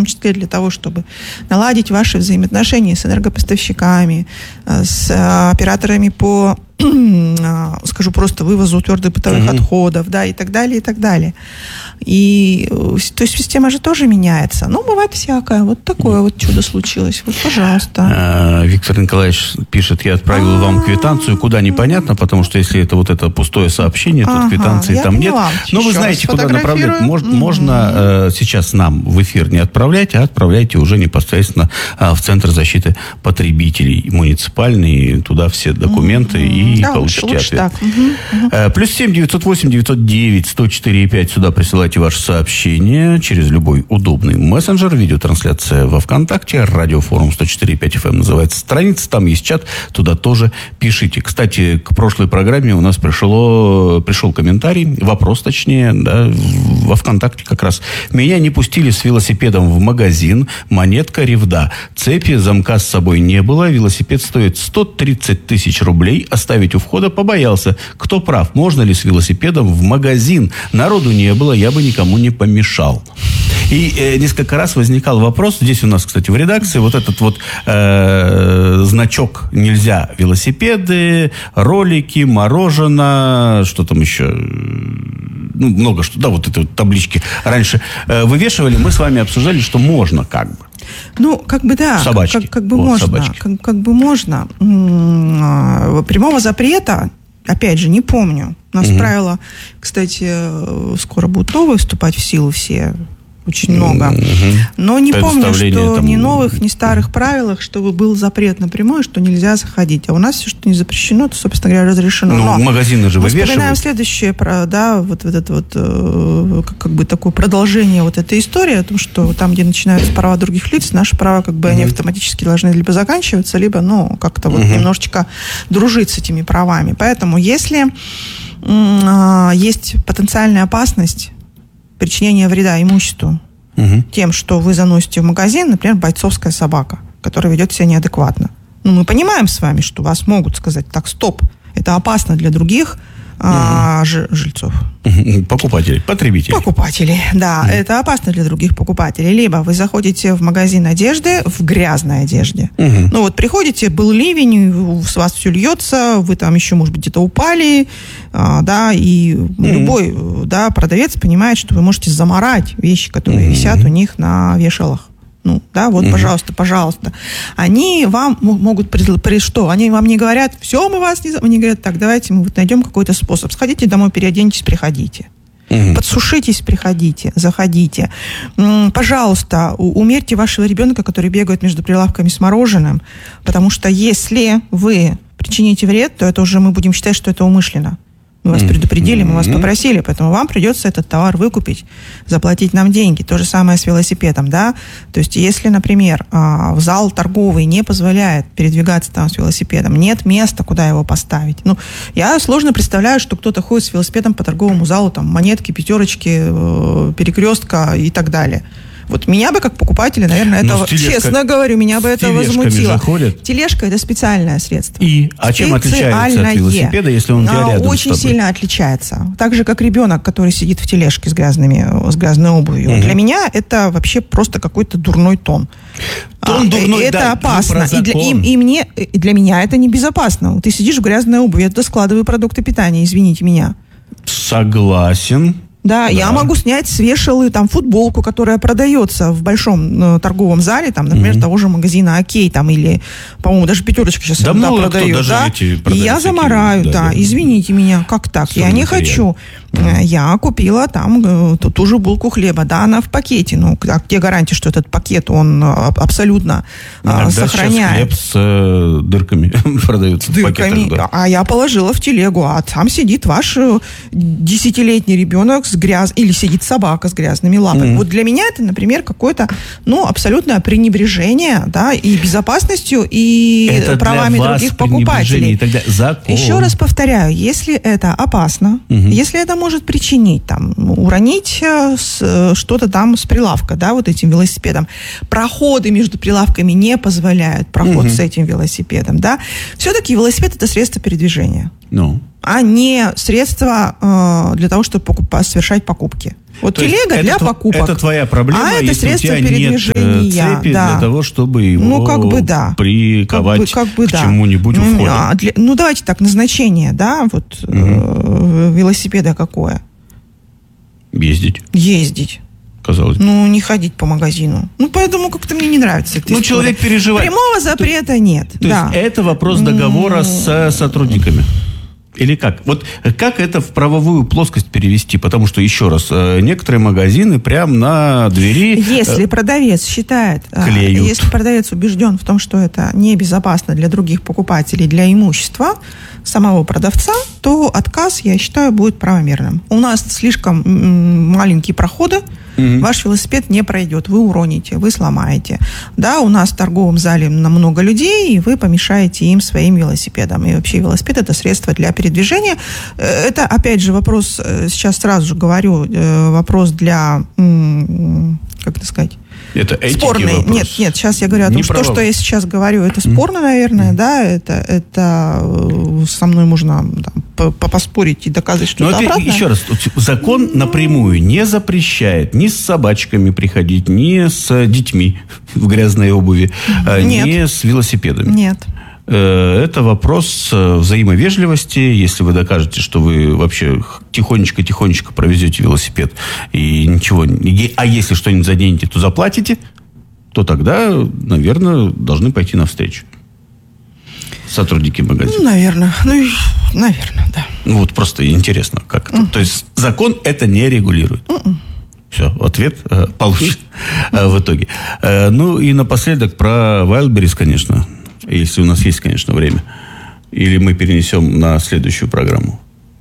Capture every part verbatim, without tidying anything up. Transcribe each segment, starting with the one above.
том числе для того, чтобы наладить ваши взаимоотношения с энергопоставщиками, с операторами по, скажу просто, вывозу твердых бытовых mm-hmm. отходов, да, и так далее, и так далее. И, то есть, система же тоже меняется. Ну, бывает всякое. Вот такое вот чудо случилось. Вот, пожалуйста. Виктор Николаевич пишет, я отправил вам квитанцию, куда непонятно, потому что если это вот это пустое сообщение, то квитанции там нет. Но вы знаете, куда направлять. Можно сейчас нам в эфир не отправлять, а отправляйте уже непосредственно в Центр защиты потребителей муниципальный, туда все документы и получите ответ. Плюс семь девятьсот восемь девятьсот девять сто четыре пять сюда присылайте ваши сообщения через любой удобный мессенджер. Видеотрансляция во ВКонтакте. Радиофорум сто четыре и пять эф эм называется страница. Там есть чат. Туда тоже пишите. Кстати, к прошлой программе у нас пришло, пришел комментарий, вопрос точнее, да, во ВКонтакте как раз. Меня не пустили с велосипедом в магазин. Монетка ревда. Цепи, замка с собой не было. Велосипед стоит сто тридцать тысяч рублей. Оставить у входа побоялся. Кто прав? Можно ли с велосипедом в магазин? Народу не было. Я бы никому не помешал. И э, несколько раз возникал вопрос, здесь у нас, кстати, в редакции, вот этот вот э, значок «Нельзя велосипеды», ролики, мороженое, что там еще, ну, много что, да, вот эти вот таблички раньше э, вывешивали, мы с вами обсуждали, что можно как бы. Ну, как бы да, собачки. Как, как бы вот, можно, как, как бы можно. Прямого запрета, опять же, не помню. У нас угу. правила, кстати, скоро будут новые вступать в силу все, очень много. Угу. Но не помню, что там... ни новых, ни старых правилах, чтобы был запрет напрямую, что нельзя заходить. А у нас все, что не запрещено, то, собственно говоря, разрешено. Ну, магазины же вывешивают. Мы вспоминаем следующее, да, вот, вот это вот, как, как бы такое продолжение вот этой истории, о том, что там, где начинаются права других лиц, наши права, как бы, угу. они автоматически должны либо заканчиваться, либо, ну, как-то вот угу. немножечко дружить с этими правами. Поэтому, если есть потенциальная опасность причинения вреда имуществу угу. тем, что вы заносите в магазин, например, бойцовская собака, которая ведет себя неадекватно. Ну, мы понимаем с вами, что вас могут сказать, так, стоп, это опасно для других угу. а, ж, жильцов. Покупателей, потребителей. Покупателей, да. Mm. Это опасно для других покупателей. Либо вы заходите в магазин одежды в грязной одежде. Mm-hmm. Ну вот приходите, был ливень, с вас все льется, вы там еще, может быть, где-то упали, а, да, и mm-hmm. любой, да, продавец понимает, что вы можете замарать вещи, которые mm-hmm. висят у них на вешалах. Ну, да, вот, mm-hmm. пожалуйста, пожалуйста. Они вам могут при что? Они вам не говорят, все, мы вас не... Они говорят, так, давайте мы вот найдем какой-то способ. Сходите домой, переоденьтесь, приходите. Mm-hmm. Подсушитесь, приходите, заходите. Пожалуйста, умерьте вашего ребенка, который бегает между прилавками с мороженым, потому что если вы причините вред, то это уже мы будем считать, что это умышленно. Мы вас предупредили, мы вас попросили, поэтому вам придется этот товар выкупить, заплатить нам деньги. То же самое с велосипедом, да. То есть, если, например, в зал торговый не позволяет передвигаться там с велосипедом, нет места, куда его поставить. Ну, я сложно представляю, что кто-то ходит с велосипедом по торговому залу, там, монетки, пятерочки, перекрестка и так далее. Вот меня бы, как покупателя, наверное, это, честно говорю, меня бы это возмутило. Тележка – это специальное средство. И? А чем отличается от велосипеда, если он рядом очень с тобой? Сильно отличается. Так же, как ребенок, который сидит в тележке с, грязными, с грязной обувью. Угу. Для меня это вообще просто какой-то дурной тон. Тон а, дурной, это да, опасно. И для, и, и, мне, и для меня это небезопасно. Ты сидишь в грязной обуви, я туда складываю продукты питания, извините меня. Согласен. Да, да, я могу снять с вешалы там футболку, которая продается в большом э, торговом зале, там, например, mm-hmm. того же магазина «Окей», там, или, по-моему, даже пятерочки сейчас да, да, продают, да, и я замараю, такие, да, да, извините да. меня, как так, все я не хочу. Mm-hmm. Я купила там ту, ту же булку хлеба, да, она в пакете, ну, а где гарантия, что этот пакет, он абсолютно а, сохраняет. Хлеб с э, дырками продается в пакетах. Да. А я положила в телегу, а там сидит ваш десятилетний ребенок с гряз... или сидит собака с грязными лапами. Mm-hmm. Вот для меня это, например, какое-то, ну, абсолютное пренебрежение, да, и безопасностью, и это правами других покупателей. Тогда закон. Еще раз повторяю, если это опасно, mm-hmm. если это может причинить, там, уронить с, что-то там с прилавка, да, вот этим велосипедом, проходы между прилавками не позволяют проход mm-hmm. с этим велосипедом, да, все-таки велосипед – это средство передвижения. Ну. No. а не средство э, для того, чтобы покуп- совершать покупки. Вот то телега для это, покупок. Это твоя проблема, а это если средство у тебя передвижения, нет цепи да. для того, чтобы его ну, как бы, да. приковать как бы, как бы, к да. чему-нибудь ну, у входа. А, для, ну, давайте так, назначение, да, вот угу. э, велосипеда какое? Ездить. Ездить. Казалось. Ну, не ходить по магазину. Ну, поэтому как-то мне не нравится эта Ну, история. Человек переживает. Прямого запрета то, нет. То да. есть это вопрос договора mm. с сотрудниками. Или как? Вот как это в правовую плоскость перевести? Потому что, еще раз, некоторые магазины прямо на двери... Если продавец считает... Клеют. Если продавец убежден в том, что это небезопасно для других покупателей, для имущества самого продавца, то отказ, я считаю, будет правомерным. У нас слишком маленькие проходы, Mm-hmm. ваш велосипед не пройдет, вы уроните, вы сломаете. Да, у нас в торговом зале много людей, и вы помешаете им своим велосипедом. И вообще велосипед – это средство для передвижения. Это, опять же, вопрос, сейчас сразу же говорю, вопрос для, как это сказать, это спорный. Вопрос. Нет, нет, сейчас я говорю о том, Не что право. то, что я сейчас говорю, это спорно, наверное, mm-hmm. да, это, это со мной можно там, поспорить и доказать что-то обратное. Еще раз, закон mm-hmm. напрямую не запрещает ни с собачками приходить, ни с детьми в грязной обуви, Нет. ни с велосипедами. Нет. Это вопрос взаимовежливости. Если вы докажете, что вы вообще тихонечко-тихонечко провезете велосипед и ничего... А если что-нибудь заденете, то заплатите, то тогда, наверное, должны пойти навстречу сотрудники магазина. Ну, наверное. Ну, наверное, да. Ну, вот просто интересно, как это. Uh-huh. То есть закон это не регулирует. Uh-uh. Все, ответ э, получен э, в итоге. Э, ну, и напоследок про Wildberries, конечно. Если у нас есть, конечно, время. Или мы перенесем на следующую программу.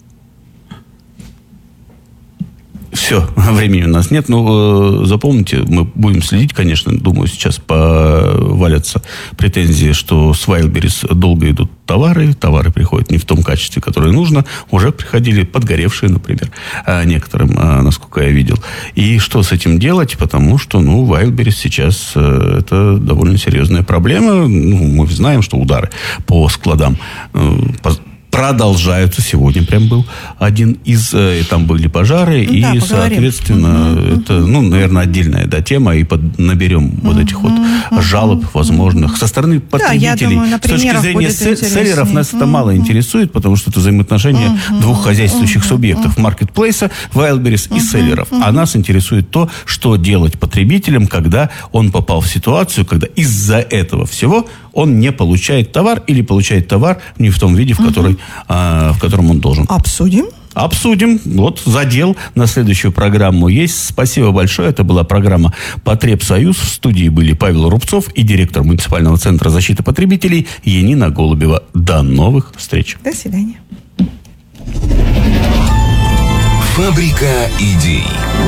Все, времени у нас нет. Ну, запомните, мы будем следить, конечно. Думаю, сейчас повалятся претензии, что с Wildberries долго идут товары. Товары приходят не в том качестве, которое нужно. Уже приходили подгоревшие, например, некоторым, насколько я видел. И что с этим делать? Потому что, ну, Wildberries сейчас это довольно серьезная проблема. Ну, мы знаем, что удары по складам продолжаются. Сегодня прям был один из... И там были пожары. Ну, и, да, соответственно, угу, это, ну, наверное, отдельная да, тема. И под, наберем угу, вот этих вот угу, жалоб возможных со стороны потребителей. Да, думаю, с точки зрения селлеров нас угу, это мало интересует, потому что это взаимоотношения угу, двух хозяйствующих угу, субъектов. Маркетплейса, Wildberries угу, и селлеров. Угу. А нас интересует то, что делать потребителям, когда он попал в ситуацию, когда из-за этого всего он не получает товар или получает товар не в том виде, в, который, угу. а, в котором он должен. Обсудим. Обсудим. Вот задел на следующую программу есть. Спасибо большое. Это была программа «Потребсоюз». В студии были Павел Рубцов и директор муниципального центра защиты потребителей Янина Голубева. До новых встреч. До свидания. Фабрика идей.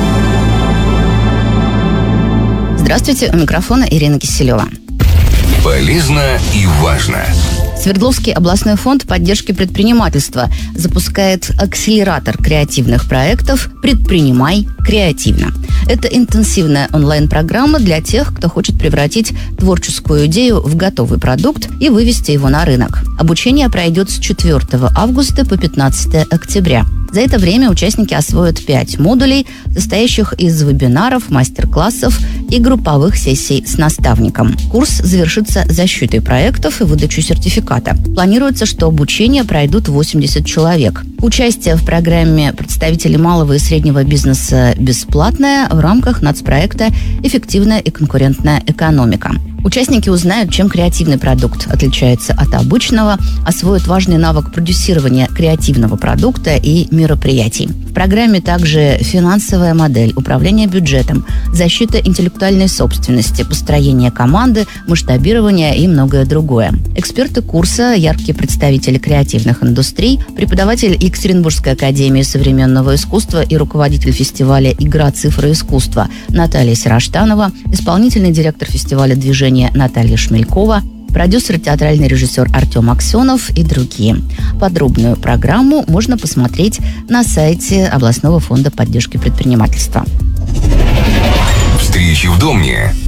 Здравствуйте. У микрофона Ирина Киселева. Полезно и важно. Свердловский областной фонд поддержки предпринимательства запускает акселератор креативных проектов «Предпринимай креативно». Это интенсивная онлайн-программа для тех, кто хочет превратить творческую идею в готовый продукт и вывести его на рынок. Обучение пройдет с четвёртого августа по пятнадцатое октября. За это время участники освоят пять модулей, состоящих из вебинаров, мастер-классов и групповых сессий с наставником. Курс завершится защитой проектов и выдачей сертификата. Планируется, что обучение пройдут восемьдесят человек. Участие в программе представителей малого и среднего бизнеса бесплатное в рамках нацпроекта «Эффективная и конкурентная экономика». Участники узнают, чем креативный продукт отличается от обычного, освоят важный навык продюсирования креативного продукта и мероприятий. В программе также финансовая модель, управление бюджетом, защита интеллектуальной собственности, построение команды, масштабирование и многое другое. Эксперты курса, яркие представители креативных индустрий, преподаватель Екатеринбургской академии современного искусства и руководитель фестиваля «Игра, цифра, искусство» Наталья Сираштанова, исполнительный директор фестиваля «Движение» Наталья Шмелькова, продюсер, театральный режиссер Артем Аксенов и другие. Подробную программу можно посмотреть на сайте областного фонда поддержки предпринимательства. Встречи в Домне. С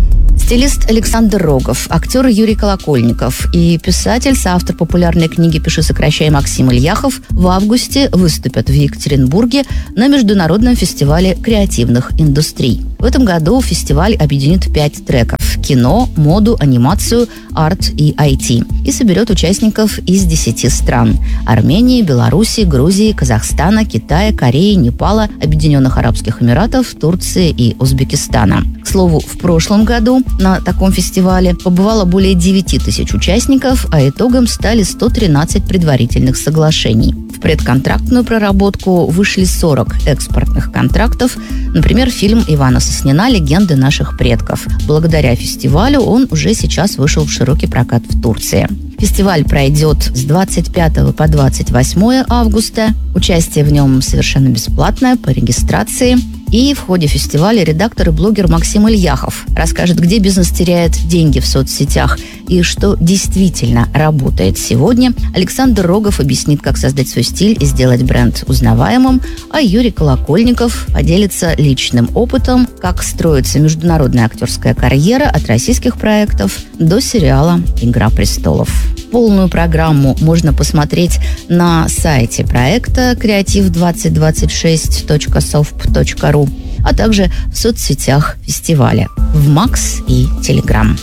Стилист Александр Рогов, актер Юрий Колокольников и писатель, соавтор популярной книги «Пиши, сокращай» Максим Ильяхов в августе выступят в Екатеринбурге на Международном фестивале креативных индустрий. В этом году фестиваль объединит пять треков – кино, моду, анимацию, арт и ай ти. И соберет участников из десяти стран – Армении, Беларуси, Грузии, Казахстана, Китая, Кореи, Непала, Объединенных Арабских Эмиратов, Турции и Узбекистана. К слову, в прошлом году на таком фестивале побывало более девяти тысяч участников, а итогом стали сто тринадцать предварительных соглашений. В предконтрактную проработку вышли сорок экспортных контрактов, например, фильм Ивана Соснина «Легенды наших предков». Благодаря фестивалю он уже сейчас вышел в широкий прокат в Турции. Фестиваль пройдет с двадцать пятого по двадцать восьмое августа. Участие в нем совершенно бесплатное по регистрации. И в ходе фестиваля редактор и блогер Максим Ильяхов расскажет, где бизнес теряет деньги в соцсетях и что действительно работает сегодня. Александр Рогов объяснит, как создать свой стиль и сделать бренд узнаваемым, а Юрий Колокольников поделится личным опытом, как строится международная актерская карьера от российских проектов до сериала «Игра престолов». Полную программу можно посмотреть на сайте проекта креатив двадцать двадцать шесть точка софт точка ру, а также в соцсетях фестиваля в Макс и Телеграм.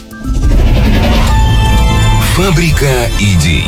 Фабрика идей.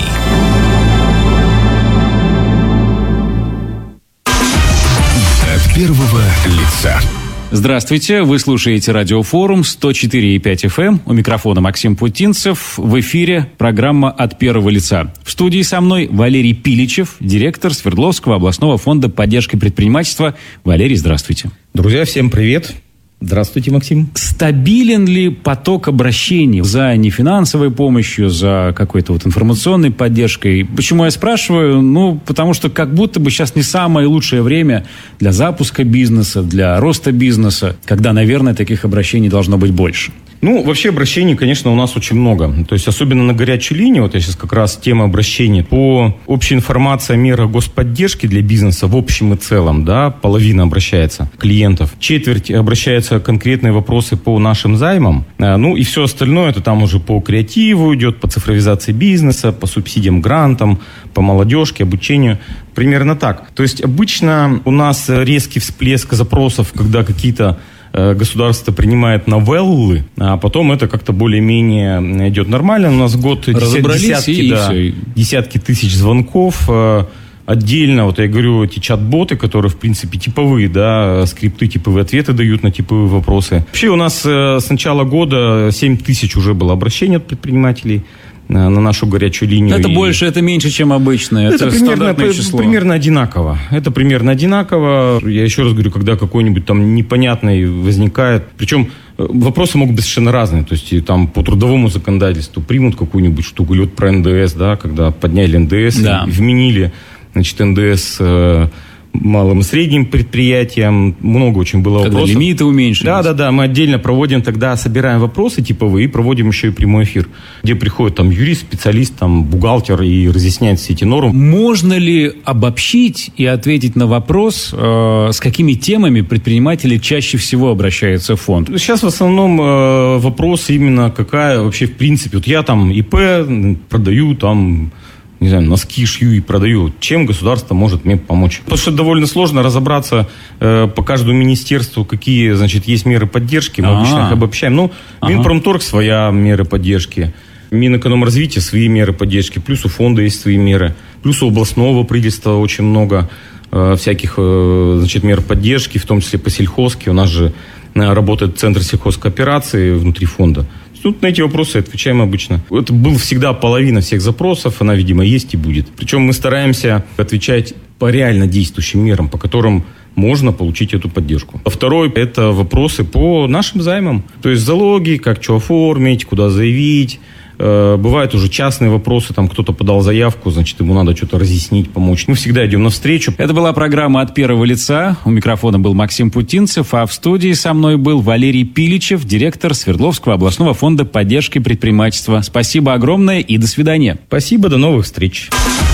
От первого лица. Здравствуйте, вы слушаете Радиофорум сто четыре и пять эф эм. У микрофона Максим Путинцев. В эфире программа «От первого лица». В студии со мной Валерий Пиличев, директор Свердловского областного фонда поддержки предпринимательства. Валерий, здравствуйте. Друзья, всем привет. Здравствуйте, Максим. Стабилен ли поток обращений за нефинансовой помощью, за какой-то вот информационной поддержкой? Почему я спрашиваю? Ну, потому что как будто бы сейчас не самое лучшее время для запуска бизнеса, для роста бизнеса, когда, наверное, таких обращений должно быть больше. Ну, вообще обращений, конечно, у нас очень много. То есть, особенно на горячую линию, вот я сейчас как раз тема обращений, по общей информации о мерах господдержки для бизнеса в общем и целом, да, половина обращается клиентов, четверть обращаются конкретные вопросы по нашим займам, ну и все остальное, это там уже по креативу идет, по цифровизации бизнеса, по субсидиям, грантам, по молодежке, обучению. Примерно так. То есть, обычно у нас резкий всплеск запросов, когда какие-то государство принимает новеллы, а потом это как-то более-менее идет нормально. У нас в год десятки, и, да, и десятки тысяч звонков. Отдельно, вот я говорю, эти чат-боты, которые, в принципе, типовые, да, скрипты, типовые ответы дают на типовые вопросы. Вообще у нас с начала года семь тысяч уже было обращений от предпринимателей на нашу горячую линию. Это и... больше, это меньше, чем обычно. Это, это примерно, число. примерно одинаково. Это примерно одинаково. Я еще раз говорю, когда какой-нибудь там непонятный возникает, причем вопросы могут быть совершенно разные. То есть там по трудовому законодательству примут какую-нибудь штуку, или вот про эн дэ эс, да, когда подняли эн дэ эс, да, и вменили, значит, эн дэ эс малым и средним предприятиям. Много очень было когда вопросов. Когда лимиты уменьшились. Да, да, да. Мы отдельно проводим тогда, собираем вопросы типовые и проводим еще и прямой эфир, где приходит там юрист, специалист, там бухгалтер и разъясняет все эти нормы. Можно ли обобщить и ответить на вопрос, э, с какими темами предприниматели чаще всего обращаются в фонд? Сейчас в основном э, вопрос именно какая вообще в принципе. Вот я там и пэ продаю там... не знаю, носки шью и продаю. Чем государство может мне помочь? Потому что довольно сложно разобраться э, по каждому министерству, какие, значит, есть меры поддержки. Мы А-а-а. обычно их обобщаем. Ну, ага. Минпромторг своя меры поддержки. Минэкономразвития свои меры поддержки. Плюс у фонда есть свои меры. Плюс у областного правительства очень много э, всяких, э, значит, мер поддержки, в том числе по сельхозке. У нас же э, работает центр сельхозкооперации внутри фонда. Тут на эти вопросы отвечаем обычно. Это была всегда половина всех запросов, она, видимо, есть и будет. Причем мы стараемся отвечать по реально действующим мерам, по которым можно получить эту поддержку. А второй – это вопросы по нашим займам. То есть залоги, как что оформить, куда заявить. Бывают уже частные вопросы, там кто-то подал заявку, значит, ему надо что-то разъяснить, помочь. Мы всегда идем навстречу. Это была программа «От первого лица». У микрофона был Максим Путинцев, а в студии со мной был Валерий Пиличев, директор Свердловского областного фонда поддержки предпринимательства. Спасибо огромное и до свидания. Спасибо, до новых встреч.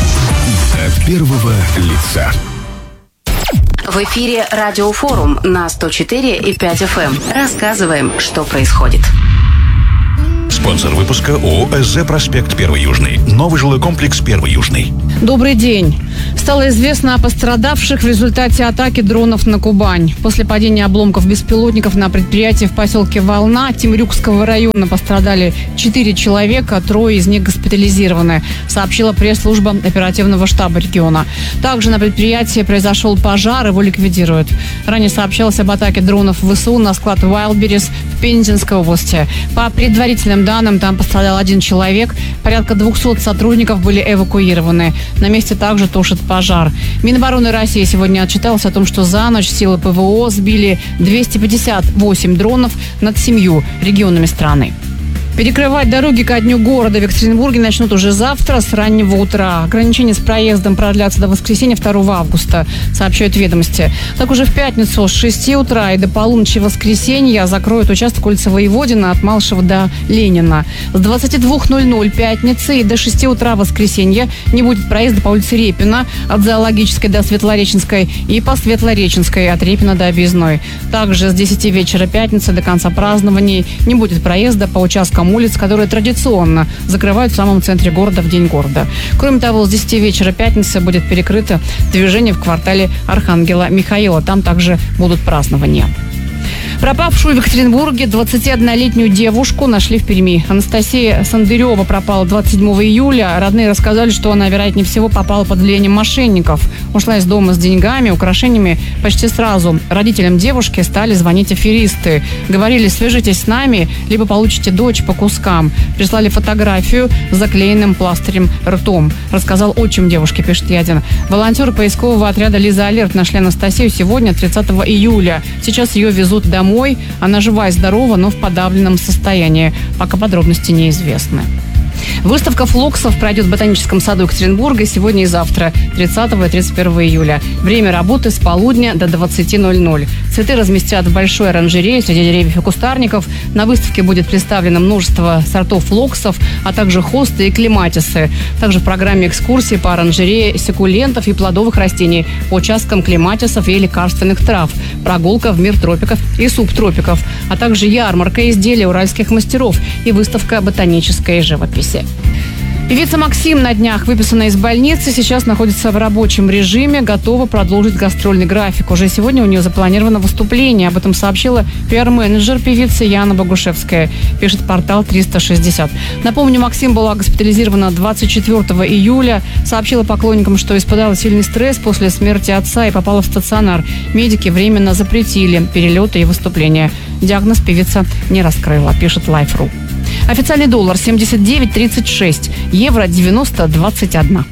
От первого лица. В эфире Радиофорум на сто четыре и пять эф эм. Рассказываем, что происходит. Спонсор выпуска ООО «СЗ Проспект Первый Южный». Новый жилой комплекс Первый Южный. Добрый день. Стало известно о пострадавших в результате атаки дронов на Кубань. После падения обломков беспилотников на предприятии в поселке Волна Темрюкского района пострадали четыре человека, трое из них госпитализированы, сообщила пресс-служба оперативного штаба региона. Также на предприятии произошел пожар, его ликвидируют. Ранее сообщалось об атаке дронов ВСУ на склад Wildberries в Пензенской области. По предварительным данным, там пострадал один человек, порядка двухсот сотрудников были эвакуированы. На месте также тушит пожар. Минобороны России сегодня отчиталась о том, что за ночь силы ПВО сбили двести пятьдесят восемь дронов над семью регионами страны. Перекрывать дороги ко дню города в Екатеринбурге начнут уже завтра с раннего утра. Ограничения с проездом продлятся до воскресенья второго августа, сообщают ведомости. Так уже в пятницу с шести утра и до полуночи воскресенья закроют участок улицы Воеводина от Малышева до Ленина. С двадцати двух ноль-ноль пятницы и до шести утра воскресенья не будет проезда по улице Репина от Зоологической до Светлореченской и по Светлореченской от Репина до Объездной. Также с десяти вечера пятницы до конца празднований не будет проезда по участкам улиц, которые традиционно закрывают в самом центре города в день города. Кроме того, с десяти вечера пятницы будет перекрыто движение в квартале Архангела Михаила. Там также будут празднования. Пропавшую в Екатеринбурге двадцатиоднолетнюю девушку нашли в Перми. Анастасия Сандырева пропала двадцать седьмого июля. Родные рассказали, что она, вероятнее всего, попала под влиянием мошенников. Ушла из дома с деньгами, украшениями. Почти сразу родителям девушки стали звонить аферисты. Говорили: свяжитесь с нами, либо получите дочь по кускам. Прислали фотографию с заклеенным пластырем ртом. Рассказал отчим девушки, пишет Ядин. Волонтеры поискового отряда «Лиза Алерт» нашли Анастасию сегодня, тридцатого июля. Сейчас ее везут домой. Она жива и здорова, но в подавленном состоянии. Пока подробности неизвестны. Выставка флоксов пройдет в Ботаническом саду Екатеринбурга сегодня и завтра, тридцатого и тридцать первого июля. Время работы с полудня до двадцати ноль-ноль. Цветы разместят в большой оранжерее среди деревьев и кустарников. На выставке будет представлено множество сортов флоксов, а также хосты и клематисы. Также в программе экскурсии по оранжерее суккулентов и плодовых растений, по участкам клематисов и лекарственных трав, прогулка в мир тропиков и субтропиков, а также ярмарка изделий уральских мастеров и выставка ботанической живописи. Певица Максим на днях выписана из больницы, сейчас находится в рабочем режиме, готова продолжить гастрольный график. Уже сегодня у нее запланировано выступление. Об этом сообщила пиар-менеджер певицы Яна Богушевская, пишет портал триста шестьдесят. Напомню, Максим была госпитализирована двадцать четвёртого июля. Сообщила поклонникам, что испытала сильный стресс после смерти отца и попала в стационар. Медики временно запретили перелеты и выступления. Диагноз певица не раскрыла, пишет Life.ru. Официальный доллар семьдесят девять тридцать шесть, евро девяносто двадцать один.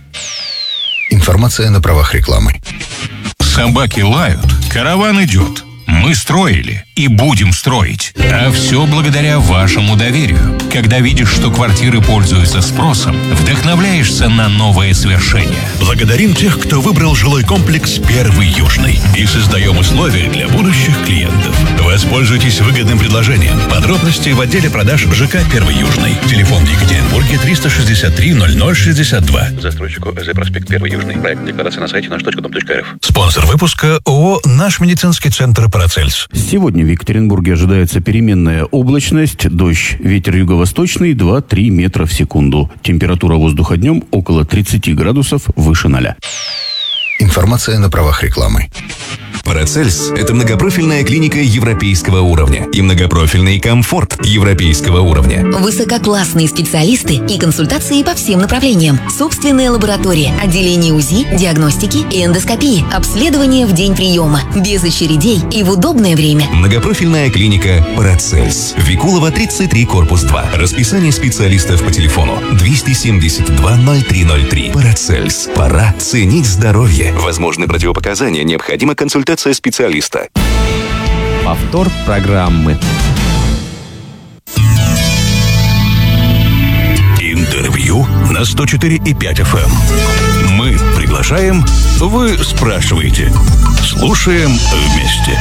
Информация на правах рекламы. Собаки лают, караван идет. Мы строили и будем строить. А все благодаря вашему доверию. Когда видишь, что квартиры пользуются спросом, вдохновляешься на новые свершения. Благодарим тех, кто выбрал жилой комплекс «Первый Южный». И создаем условия для будущих клиентов. Воспользуйтесь выгодным предложением. Подробности в отделе продаж ЖК «Первый Южный». Телефон в Екатеринбурге триста шестьдесят три ноль ноль шестьдесят два. Застройщику ЭЗ Проспект Первый Южный. Проект декларации на сайте наш точка дом точка эр эф. Спонсор выпуска ООО «Наш медицинский центр Парацельс». Сегодня в Екатеринбурге ожидается переменная облачность, дождь, ветер юго-восточный два-три метра в секунду. Температура воздуха днем около тридцати градусов выше ноля. Информация на правах рекламы. Парацельс – это многопрофильная клиника европейского уровня и многопрофильный комфорт европейского уровня. Высококлассные специалисты и консультации по всем направлениям. Собственная лаборатория, отделение УЗИ, диагностики и эндоскопии, обследование в день приема, без очередей и в удобное время. Многопрофильная клиника Парацельс. Викулова, тридцать три, корпус два. Расписание специалистов по телефону двести семьдесят два ноль три ноль три. Парацельс. Пора ценить здоровье. Возможны противопоказания, необходима консультация специалиста. Повтор программы. Интервью на сто четыре и пять эф эм. Мы приглашаем, вы спрашиваете. Слушаем вместе.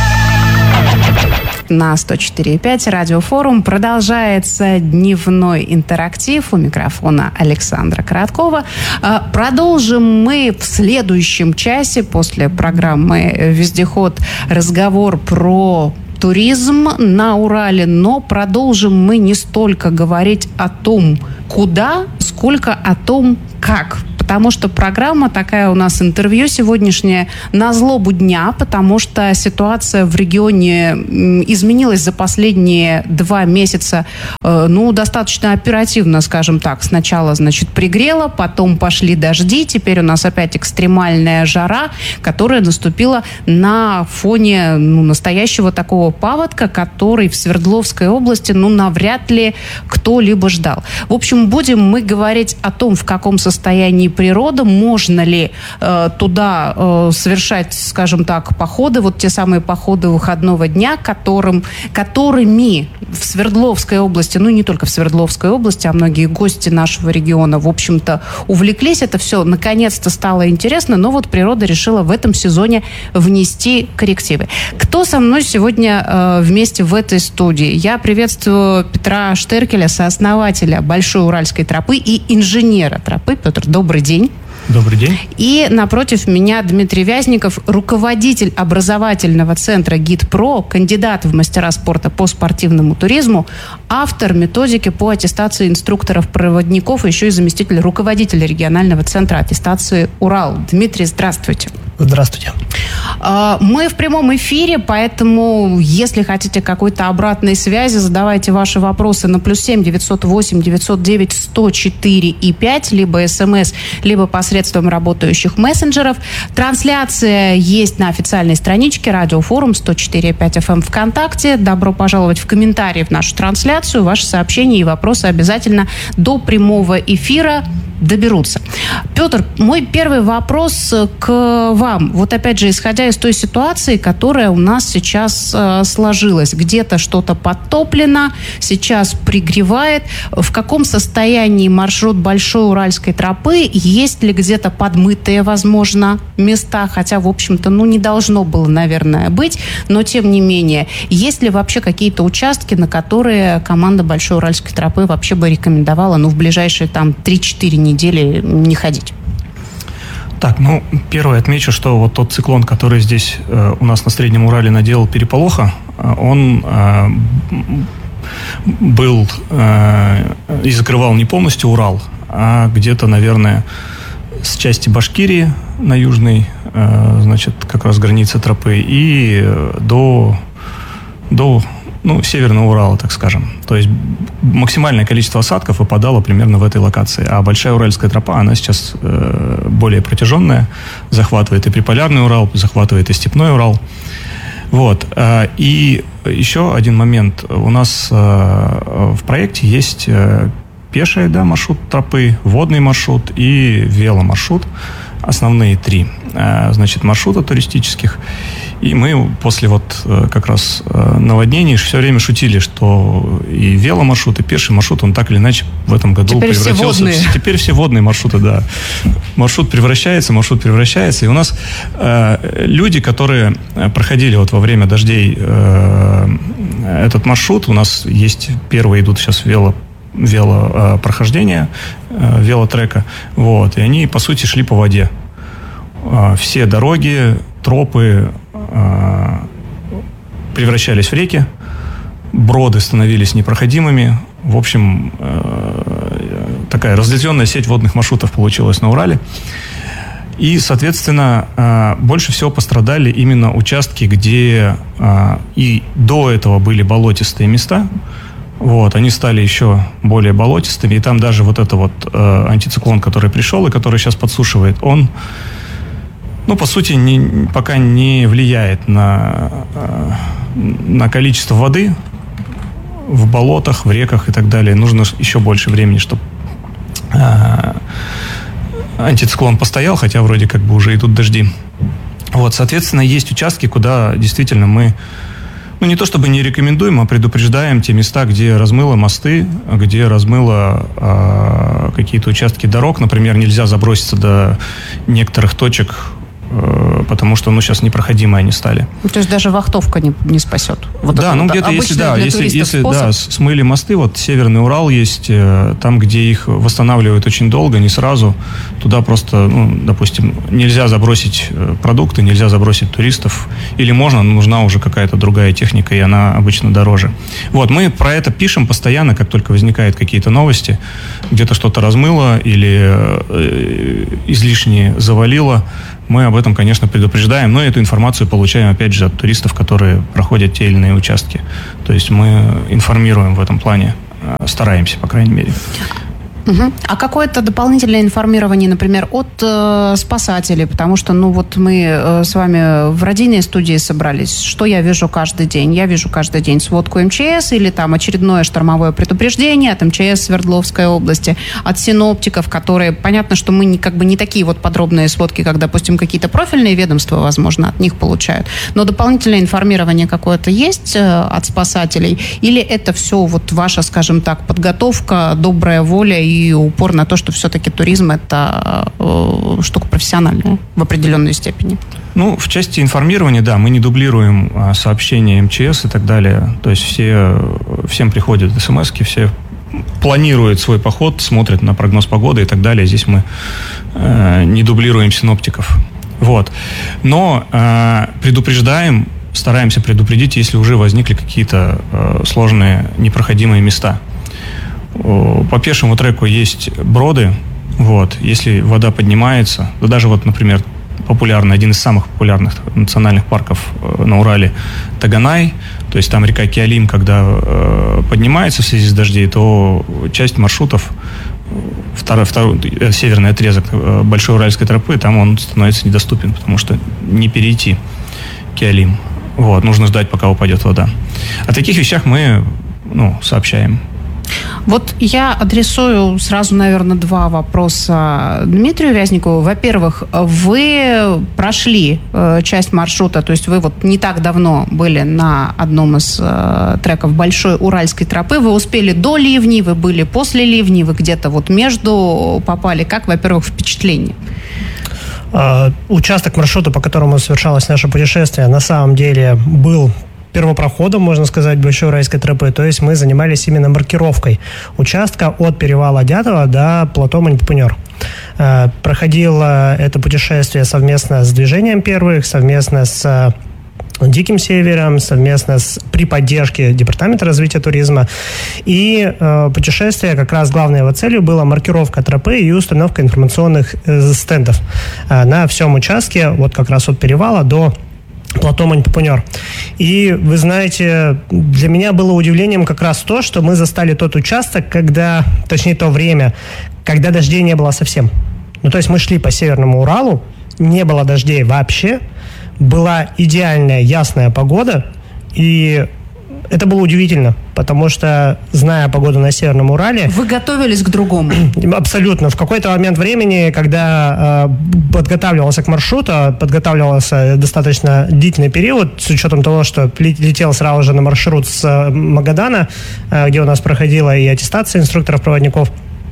На сто четыре и пять Радиофорум продолжается дневной интерактив. У микрофона Александра Короткова. Продолжим мы в следующем часе после программы «Вездеход» разговор про туризм на Урале, но продолжим мы не столько говорить о том, куда, сколько о том, как. Потому что программа такая у нас, интервью сегодняшнее, на злобу дня, потому что ситуация в регионе изменилась за последние два месяца, ну, достаточно оперативно, скажем так. Сначала, значит, пригрело, потом пошли дожди, теперь у нас опять экстремальная жара, которая наступила на фоне, ну, настоящего такого паводка, который в Свердловской области, ну, навряд ли кто-либо ждал. В общем, будем мы говорить о том, в каком состоянии природа, можно ли э, туда э, совершать, скажем так, походы, вот те самые походы выходного дня, которым, которыми в Свердловской области, ну не только в Свердловской области, а многие гости нашего региона, в общем-то, увлеклись. Это все наконец-то стало интересно, но вот природа решила в этом сезоне внести коррективы. Кто со мной сегодня э, вместе в этой студии? Я приветствую Петра Штеркеля, сооснователя Большой Уральской тропы и инженера тропы. Петр, добрый день. Добрый день. И напротив меня Дмитрий Вязников, руководитель образовательного центра ГИД-ПРО, кандидат в мастера спорта по спортивному туризму, автор методики по аттестации инструкторов-проводников, и еще и заместитель руководителя регионального центра аттестации «Урал». Дмитрий, здравствуйте. Здравствуйте. Мы в прямом эфире, поэтому, если хотите какой-то обратной связи, задавайте ваши вопросы на плюс семь девятьсот восемь девятьсот девять сто четыре и пять, либо смс, либо посредством работающих мессенджеров. Трансляция есть на официальной страничке Радиофорум сто четыре и пять эф эм ВКонтакте. Добро пожаловать в комментарии в нашу трансляцию. Ваши сообщения и вопросы обязательно до прямого эфира доберутся. Петр, мой первый вопрос к вам. Вот опять же, исходя из той ситуации, которая у нас сейчас э, сложилась. Где-то что-то подтоплено, сейчас пригревает. В каком состоянии маршрут Большой Уральской тропы? Есть ли где-то подмытые, возможно, места? Хотя, в общем-то, ну, не должно было, наверное, быть. Но, тем не менее, есть ли вообще какие-то участки, на которые команда Большой Уральской тропы вообще бы рекомендовала, ну, в ближайшие там три-четыре недели не ходить? Так, ну, первое отмечу, что вот тот циклон, который здесь э, у нас на Среднем Урале наделал переполоха, э, он э, был э, и закрывал не полностью Урал, а где-то, наверное, с части Башкирии на южной, э, значит, как раз границы тропы, и э, до, до ну, Северного Урала, так скажем. То есть максимальное количество осадков выпадало примерно в этой локации. А Большая Уральская тропа, она сейчас э, более протяженная, захватывает и приполярный Урал, захватывает и степной Урал. Вот. Э, и еще один момент. У нас э, в проекте есть э, пеший, да, маршрут тропы, водный маршрут и веломаршрут. Основные три, э, значит, маршрута туристических. И мы после вот как раз наводнений все время шутили, что и веломаршрут, и пеший маршрут, он так или иначе в этом году теперь превратился. Все водные. Теперь все водные маршруты, да. Маршрут превращается, маршрут превращается. И у нас э, люди, которые проходили вот во время дождей э, этот маршрут, у нас есть первые идут сейчас вело велопрохождения, э, велотрека, вот, и они, по сути, шли по воде. Э, все дороги, тропы э, превращались в реки, броды становились непроходимыми. В общем, э, такая разветвленная сеть водных маршрутов получилась на Урале. И, соответственно, э, больше всего пострадали именно участки, где э, и до этого были болотистые места. Вот, они стали еще более болотистыми. И там даже вот это вот э, антициклон, который пришел и который сейчас подсушивает, он, ну, по сути, не, пока не влияет на, э, на количество воды в болотах, в реках и так далее. Нужно еще больше времени, чтобы э, антициклон постоял, хотя вроде как бы уже идут дожди. Вот, соответственно, есть участки, куда действительно мы, ну, не то чтобы не рекомендуем, а предупреждаем те места, где размыло мосты, где размыло э, какие-то участки дорог. Например, нельзя заброситься до некоторых точек потому что, ну, сейчас непроходимые они стали. То есть даже вахтовка не, не спасет? Вот да, ну, где-то, если, да, если, если да, смыли мосты, вот Северный Урал есть, там, где их восстанавливают очень долго, не сразу, туда просто, ну, допустим, нельзя забросить продукты, нельзя забросить туристов, или можно, но нужна уже какая-то другая техника, и она обычно дороже. Вот, мы про это пишем постоянно, как только возникают какие-то новости, где-то что-то размыло или э, излишне завалило, мы об этом, конечно, предупреждаем, но эту информацию получаем, опять же, от туристов, которые проходят те или иные участки. То есть мы информируем в этом плане, стараемся, по крайней мере. Угу. А какое-то дополнительное информирование, например, от э, спасателей, потому что, ну, вот мы э, с вами в радийной студии собрались. Что я вижу каждый день? Я вижу каждый день сводку эм че эс или там очередное штормовое предупреждение от эм че эс Свердловской области, от синоптиков, которые, понятно, что мы не, как бы не такие вот подробные сводки, как, допустим, какие-то профильные ведомства, возможно, от них получают. Но дополнительное информирование какое-то есть э, от спасателей? Или это все вот ваша, скажем так, подготовка, добрая воля и и упор на то, что все-таки туризм – это э, штука профессиональная в определенной степени? Ну, в части информирования, да, мы не дублируем а, сообщения эм че эс и так далее. То есть все, всем приходят смс-ки, все планируют свой поход, смотрят на прогноз погоды и так далее. Здесь мы э, не дублируем синоптиков. Вот. Но э, предупреждаем, стараемся предупредить, если уже возникли какие-то э, сложные непроходимые места. По пешему треку есть броды, вот, если вода поднимается, да даже вот, например, популярный, один из самых популярных национальных парков на Урале Таганай, то есть там река Киалим, когда э, поднимается в связи с дождей, то часть маршрутов, второй, второй, северный отрезок Большой Уральской тропы, там он становится недоступен, потому что не перейти Киалим. Вот, нужно ждать, пока упадет вода. О таких вещах мы, ну, сообщаем. Вот я адресую сразу, наверное, два вопроса Дмитрию Вязникову. Во-первых, вы прошли э, часть маршрута, то есть вы вот не так давно были на одном из э, треков Большой Уральской тропы. Вы успели до ливней, вы были после ливней, вы где-то вот между попали. Как, во-первых, впечатление? Uh, участок маршрута, по которому совершалось наше путешествие, на самом деле был первопроходом, можно сказать, Большой Уральской тропы. То есть мы занимались именно маркировкой участка от перевала Дятова до плато Мань-Пупынер. Uh, проходило это путешествие совместно с движением первых, совместно с Диким Севером, совместно с, при поддержке Департамента развития туризма. И э, путешествие, как раз главной его целью была маркировка тропы и установка информационных э, стендов э, на всем участке, вот как раз от перевала до плато Мань-Пупынер. И, вы знаете, для меня было удивлением как раз то, что мы застали тот участок, когда, точнее, то время, когда дождей не было совсем. Ну, то есть мы шли по Северному Уралу, не было дождей вообще, была идеальная ясная погода, и это было удивительно, потому что, зная погоду на Северном Урале... Вы готовились к другому? Абсолютно. В какой-то момент времени, когда э, подготавливался к маршруту, подготавливался достаточно длительный период, с учетом того, что летел сразу же на маршрут с Магадана, э, где у нас проходила и аттестация инструкторов-проводников,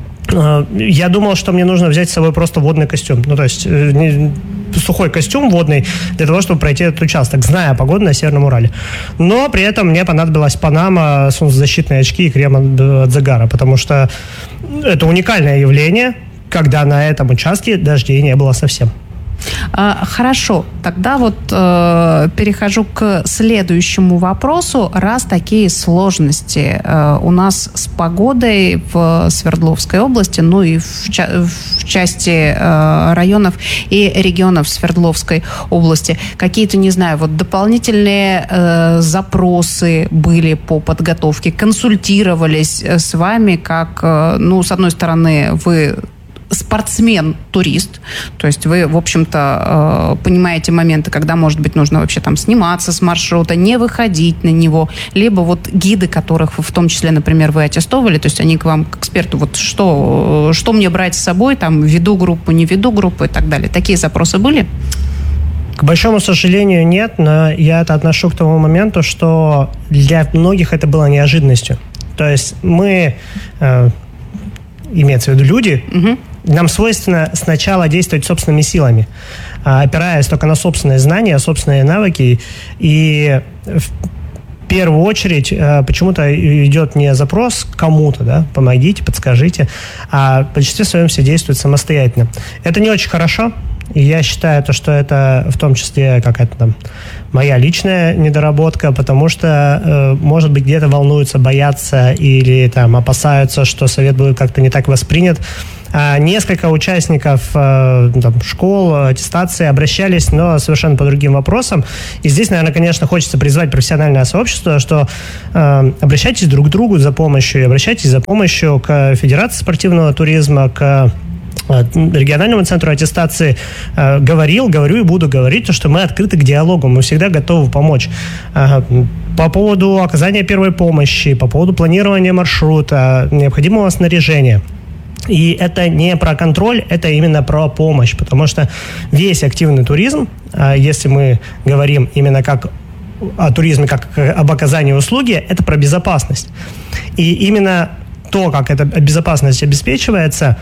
я думал, что мне нужно взять с собой просто водный костюм. Ну, то есть не, сухой костюм водный для того, чтобы пройти этот участок, зная погоду на Северном Урале. Но при этом мне понадобилась панама, солнцезащитные очки и крем от, от загара, потому что это уникальное явление, когда на этом участке дождей не было совсем. Хорошо, тогда вот э, перехожу к следующему вопросу. Раз такие сложности э, у нас с погодой в Свердловской области, ну и в, ча- в части э, районов и регионов Свердловской области, какие-то, не знаю, вот дополнительные э, запросы были по подготовке, консультировались с вами, как, э, ну, с одной стороны, вы спортсмен-турист, то есть вы, в общем-то, э, понимаете моменты, когда, может быть, нужно вообще там сниматься с маршрута, не выходить на него, либо вот гиды, которых в том числе, например, вы аттестовали, то есть они к вам, к эксперту, вот что, что мне брать с собой, там, веду группу, не веду группу и так далее. Такие запросы были? К большому сожалению, нет, но я это отношу к тому моменту, что для многих это было неожиданностью. То есть мы, э, имеется в виду люди, угу. нам свойственно сначала действовать собственными силами, опираясь только на собственные знания, собственные навыки. И в первую очередь почему-то идет не запрос кому-то, да, помогите, подскажите, а в большинстве своем все действуют самостоятельно. Это не очень хорошо. И я считаю, то, что это в том числе какая-то там моя личная недоработка, потому что, э, может быть, где-то волнуются, боятся или там опасаются, что совет будет как-то не так воспринят. А несколько участников э, там, школ, аттестации обращались, но совершенно по другим вопросам. И здесь, наверное, конечно, хочется призвать профессиональное сообщество, что э, обращайтесь друг к другу за помощью, и обращайтесь за помощью к Федерации спортивного туризма, к региональному центру аттестации. Э, говорил, говорю и буду говорить, что мы открыты к диалогу, мы всегда готовы помочь. Э, по поводу оказания первой помощи, по поводу планирования маршрута, необходимого снаряжения. И это не про контроль, это именно про помощь, потому что весь активный туризм, э, если мы говорим именно как о туризме, как об оказании услуги, это про безопасность. И именно то, как эта безопасность обеспечивается,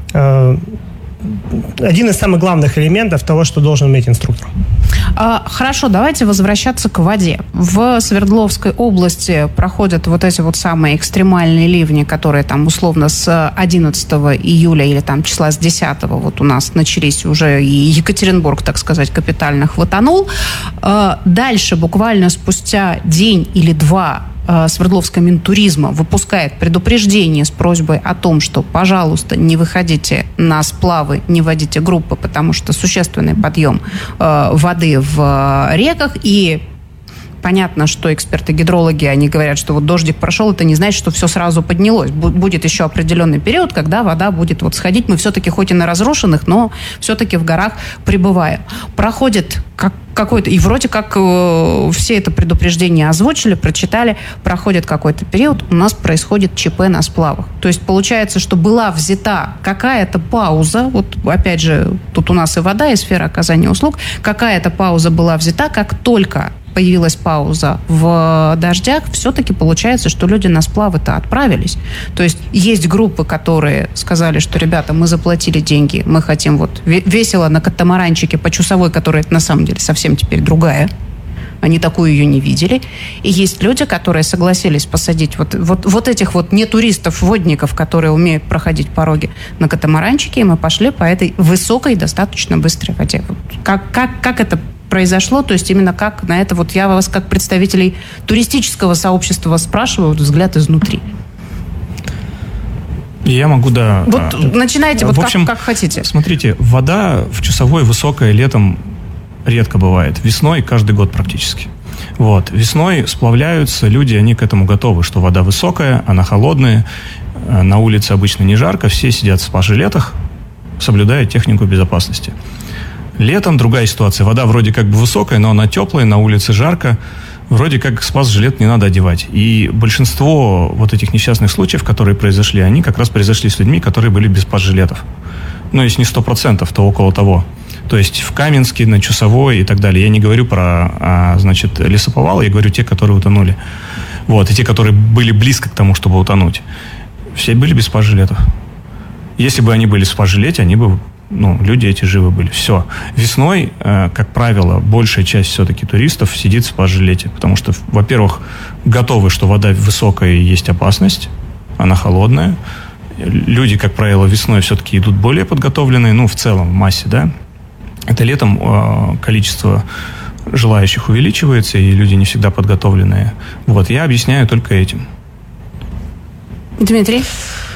один из самых главных элементов того, что должен уметь инструктор. А, хорошо, давайте возвращаться к воде. В Свердловской области проходят вот эти вот самые экстремальные ливни, которые там условно с одиннадцатого июля или там числа с десятого вот у нас начались уже, и Екатеринбург, так сказать, капитально хватанул. А, дальше буквально спустя день или два Свердловское Минтуризма выпускает предупреждение с просьбой о том, что, пожалуйста, не выходите на сплавы, не водите группы, потому что существенный подъем э, воды в э, реках. И понятно, что эксперты-гидрологи, они говорят, что вот дождик прошел, это не значит, что все сразу поднялось. Будет еще определенный период, когда вода будет вот сходить. Мы все-таки хоть и на разрушенных, но все-таки в горах пребываем. Проходит как какой-то, и вроде как э, все это предупреждение озвучили, прочитали, проходит какой-то период, у нас происходит ЧП на сплавах. То есть получается, что была взята какая-то пауза, вот опять же, тут у нас и вода, и сфера оказания услуг, какая-то пауза была взята, как только появилась пауза в дождях, все-таки получается, что люди на сплавы-то отправились. То есть есть группы, которые сказали, что, ребята, мы заплатили деньги, мы хотим вот весело на катамаранчике по часовой, которая на самом деле совсем теперь другая. Они такую ее не видели. И есть люди, которые согласились посадить вот, вот, вот этих вот не туристов, водников, которые умеют проходить пороги на катамаранчике, и мы пошли по этой высокой, достаточно быстрой воде. Как, как, как это произошло, то есть именно как на это, вот я вас как представителей туристического сообщества спрашиваю, вот взгляд изнутри. Я могу, да. Вот а, начинайте, вот общем, как, как хотите. Смотрите, вода в часовой высокая летом редко бывает. Весной каждый год практически. Вот. Весной сплавляются люди, они к этому готовы, что вода высокая, она холодная, на улице обычно не жарко, все сидят в спа-жилетах, соблюдая технику безопасности. Летом другая ситуация. Вода вроде как бы высокая, но она теплая, на улице жарко. Вроде как спас-жилет не надо одевать. И большинство вот этих несчастных случаев, которые произошли, они как раз произошли с людьми, которые были без спас-жилетов. Ну, если не сто процентов, то около того. То есть в Каменске, на Чусовой и так далее. Я не говорю про, а, значит, лесоповалы, я говорю те, которые утонули. Вот, и те, которые были близко к тому, чтобы утонуть. Все были без спас-жилетов. Если бы они были в спас-жилете, они бы... Ну, люди эти живы были. Все. Весной, э, как правило, большая часть все-таки туристов сидит в спа-жилете, потому что, во-первых, готовы, что вода высокая и есть опасность, она холодная. Люди, как правило, весной все-таки идут более подготовленные, ну, в целом, в массе, да. Это летом э, количество желающих увеличивается, и люди не всегда подготовленные. Вот, я объясняю только этим. Дмитрий?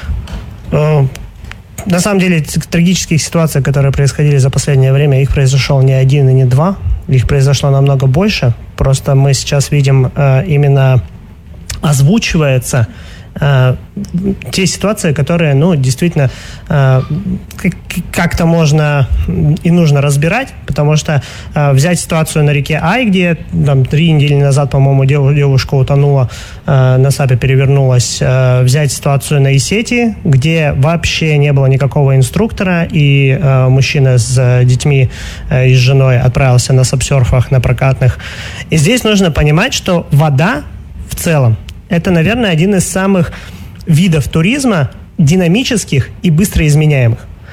На самом деле, трагических ситуаций, которые происходили за последнее время, их произошло не один и не два. Их произошло намного больше. Просто мы сейчас видим, э, именно озвучивается э, те ситуации, которые, ну, действительно, э, как-то можно и нужно разбирать, потому что э, взять ситуацию на реке Ай, где там три недели назад, по-моему, дев, девушка утонула, э, на САПе перевернулась, э, взять ситуацию на Исетии, где вообще не было никакого инструктора, и э, мужчина с детьми э, и с женой отправился на сапсерфах, на прокатных. И здесь нужно понимать, что вода в целом это, наверное, один из самых видов туризма динамических и быстро изменяемых.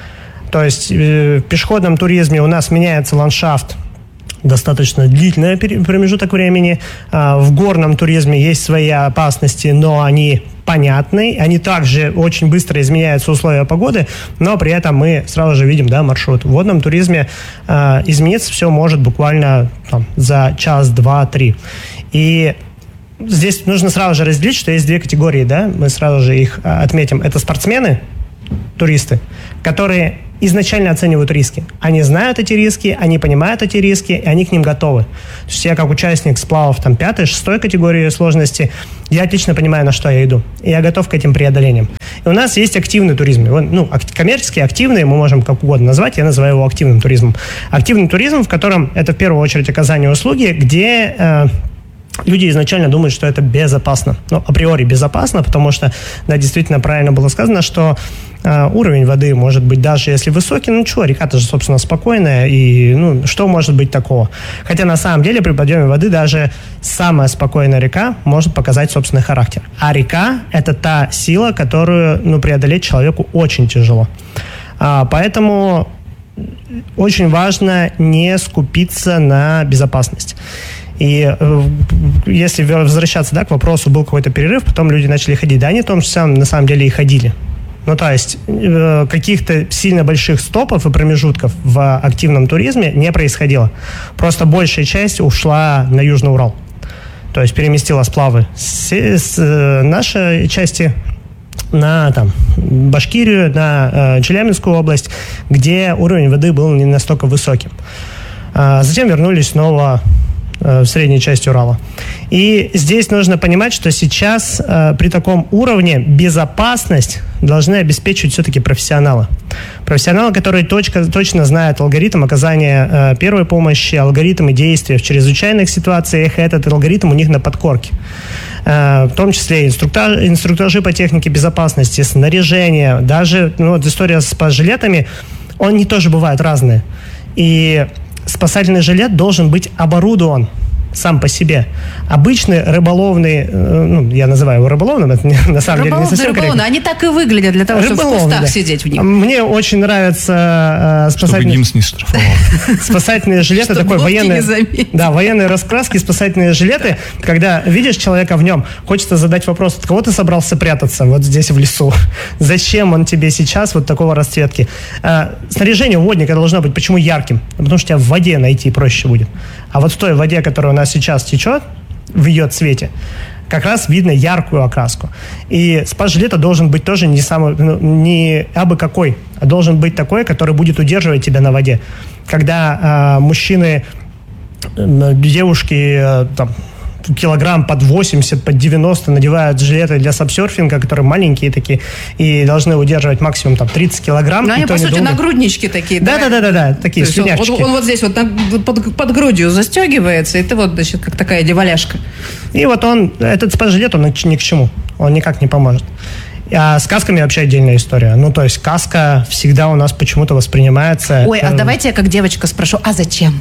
То есть э, в пешеходном туризме у нас меняется ландшафт достаточно длительный промежуток времени. В горном туризме есть свои опасности, но они понятны. Они также очень быстро изменяются условия погоды, но при этом мы сразу же видим, да, маршрут. В водном туризме э, измениться все может буквально там, за час, два, три. И здесь нужно сразу же разделить, что есть две категории, да, мы сразу же их отметим. Это спортсмены, туристы, которые изначально оценивают риски. Они знают эти риски, они понимают эти риски, и они к ним готовы. То есть я как участник сплавов там, пятой, шестой категории сложности, я отлично понимаю, на что я иду. И я готов к этим преодолениям. И у нас есть активный туризм. Ну, коммерческий, активный, мы можем как угодно назвать, я называю его активным туризмом. Активный туризм, в котором это в первую очередь оказание услуги, где э, люди изначально думают, что это безопасно. Ну, априори безопасно, потому что, да, действительно правильно было сказано, что э, уровень воды может быть даже если высокий, ну что, река-то же, собственно, спокойная, и, ну, что может быть такого? Хотя, на самом деле, при подъеме воды даже самая спокойная река может показать собственный характер. А река – это та сила, которую, ну, преодолеть человеку очень тяжело. А, поэтому очень важно не скупиться на безопасность. И э, если возвращаться, да, к вопросу, был какой-то перерыв, потом люди начали ходить. Да, они в том же самом, на самом деле, и ходили. Ну, то есть, э, каких-то сильно больших стопов и промежутков в активном туризме не происходило. Просто большая часть ушла на Южный Урал. То есть, переместила сплавы с, с э, нашей части на там, Башкирию, на э, Челябинскую область, где уровень воды был не настолько высоким. А затем вернулись снова в средней части Урала. И здесь нужно понимать, что сейчас э, при таком уровне безопасность должны обеспечивать все-таки профессионалы. Профессионалы, которые точка, точно знают алгоритм оказания э, первой помощи, алгоритмы действия в чрезвычайных ситуациях. Этот алгоритм у них на подкорке. Э, в том числе инструктаж, инструктажи по технике безопасности, снаряжение, даже ну, вот история с жилетами, они тоже бывают разные. И спасательный жилет должен быть оборудован сам по себе. Обычный рыболовный, ну, я называю его рыболовным, это не, на самом деле не совсем корректно. Они так и выглядят для того, чтобы в кустах да. сидеть в них. Мне очень нравится э, спасательный... Чтобы ГИМС не штрафовал. Спасательные жилеты, такой военный... Да, военные раскраски, спасательные жилеты. Когда видишь человека в нем, хочется задать вопрос, от кого ты собрался прятаться вот здесь в лесу? Зачем он тебе сейчас вот такого расцветки? Э, снаряжение у водника должно быть почему ярким? Потому что тебя в воде найти проще будет. А вот в той воде, которая у нас сейчас течет, в ее цвете, как раз видно яркую окраску. И спас-жилет должен быть тоже не самый, ну, не абы какой, а должен быть такой, который будет удерживать тебя на воде. Когда э, мужчины, э, девушки, э, там, килограмм под восемьдесят, под девяносто надевают жилеты для сабсерфинга, которые маленькие такие, и должны удерживать максимум там тридцать килограмм. Ну, они, по сути, нагруднички такие. Да-да-да, такие слюнявчики. Он, он вот здесь вот на, под, под грудью застегивается, и ты вот, значит, как такая деваляшка. И вот он, этот спас-жилет, он ни к чему, он никак не поможет. А с касками вообще отдельная история. Ну, то есть каска всегда у нас почему-то воспринимается... Ой, а давайте я как девочка спрошу, а зачем?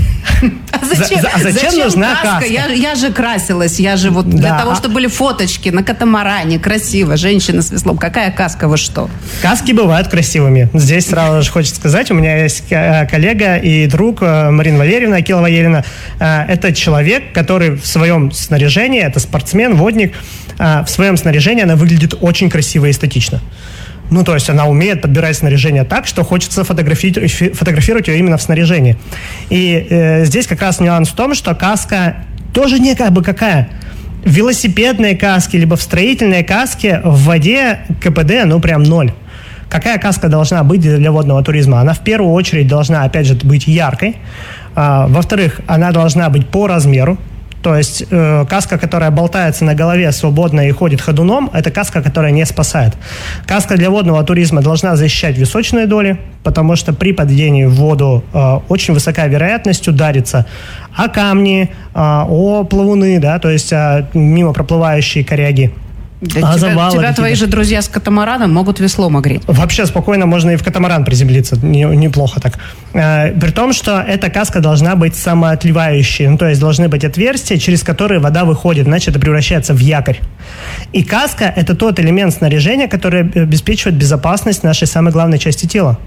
А зачем, за, а зачем, зачем нужна каска? каска? Я, я же красилась, я же вот да. для того, чтобы были фоточки на катамаране, красиво, женщина с веслом. Какая каска, вы что? Каски бывают красивыми. Здесь сразу же хочется сказать, у меня есть коллега и друг Марина Валерьевна, Акилова Елена. Это человек, который в своем снаряжении, это спортсмен, водник, в своем снаряжении она выглядит очень красиво и эстетично. Ну, то есть она умеет подбирать снаряжение так, что хочется фотографировать, фотографировать ее именно в снаряжении. И э, здесь как раз нюанс в том, что каска тоже не как бы какая. В велосипедной каске, либо в строительной каске в воде КПД, ну, прям ноль. Какая каска должна быть для водного туризма? Она в первую очередь должна, опять же, быть яркой. А, во-вторых, она должна быть по размеру. То есть э, каска, которая болтается на голове свободно и ходит ходуном, это каска, которая не спасает. Каска для водного туризма должна защищать височные доли, потому что при падении в воду э, очень высокая вероятность удариться о камни, э, о плавуны, да, то есть э, мимо проплывающие коряги. Да а тебя, тебя твои же друзья с катамараном могут веслом огреть. Вообще спокойно можно и в катамаран приземлиться, не, неплохо так. Э, при том, что эта каска должна быть самоотливающей, ну, то есть должны быть отверстия, через которые вода выходит, иначе это превращается в якорь. И каска – это тот элемент снаряжения, который обеспечивает безопасность нашей самой главной части тела.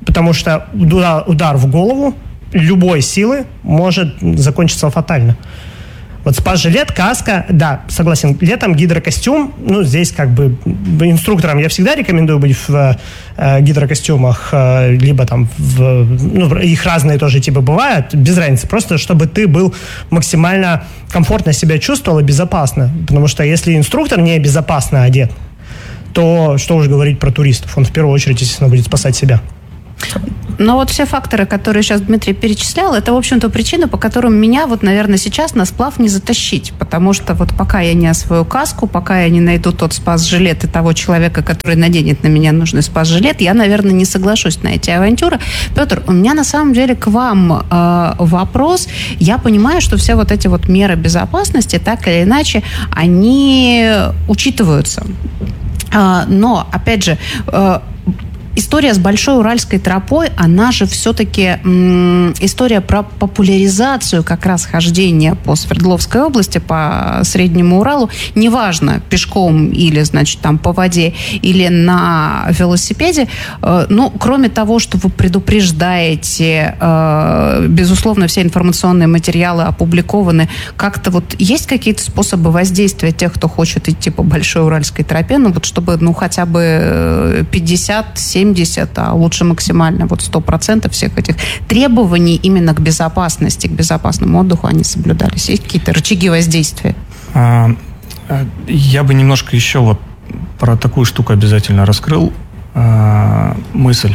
Потому что удар, удар в голову любой силы может закончиться фатально. Вот спас-жилет, каска, да, согласен, летом гидрокостюм, ну, здесь как бы инструкторам я всегда рекомендую быть в э, гидрокостюмах, э, либо там, в, ну, их разные тоже типы бывают, без разницы, просто чтобы ты был максимально комфортно себя чувствовал и безопасно, потому что если инструктор не безопасно одет, то что уж говорить про туристов, он в первую очередь, естественно, будет спасать себя. Но вот все факторы, которые сейчас Дмитрий перечислял, это, в общем-то, причина, по которым меня, вот, наверное, сейчас на сплав не затащить. Потому что вот пока я не освою каску, пока я не найду тот спас-жилет и того человека, который наденет на меня нужный спас-жилет, я, наверное, не соглашусь на эти авантюры. Петр, у меня на самом деле к вам э, вопрос. Я понимаю, что все вот эти вот меры безопасности, так или иначе, они учитываются. Э, но, опять же, э, история с Большой Уральской тропой, она же все-таки м, история про популяризацию как раз хождения по Свердловской области, по Среднему Уралу, неважно, пешком или, значит, там по воде, или на велосипеде. Э, ну, кроме того, что вы предупреждаете, э, безусловно, все информационные материалы опубликованы, как-то вот есть какие-то способы воздействия тех, кто хочет идти по Большой Уральской тропе, ну, вот чтобы, ну, хотя бы пятьдесят семьдесят, а лучше максимально вот сто процентов всех этих требований именно к безопасности, к безопасному отдыху они соблюдались? Есть какие-то рычаги воздействия? А, я бы немножко еще вот про такую штуку обязательно раскрыл а, мысль.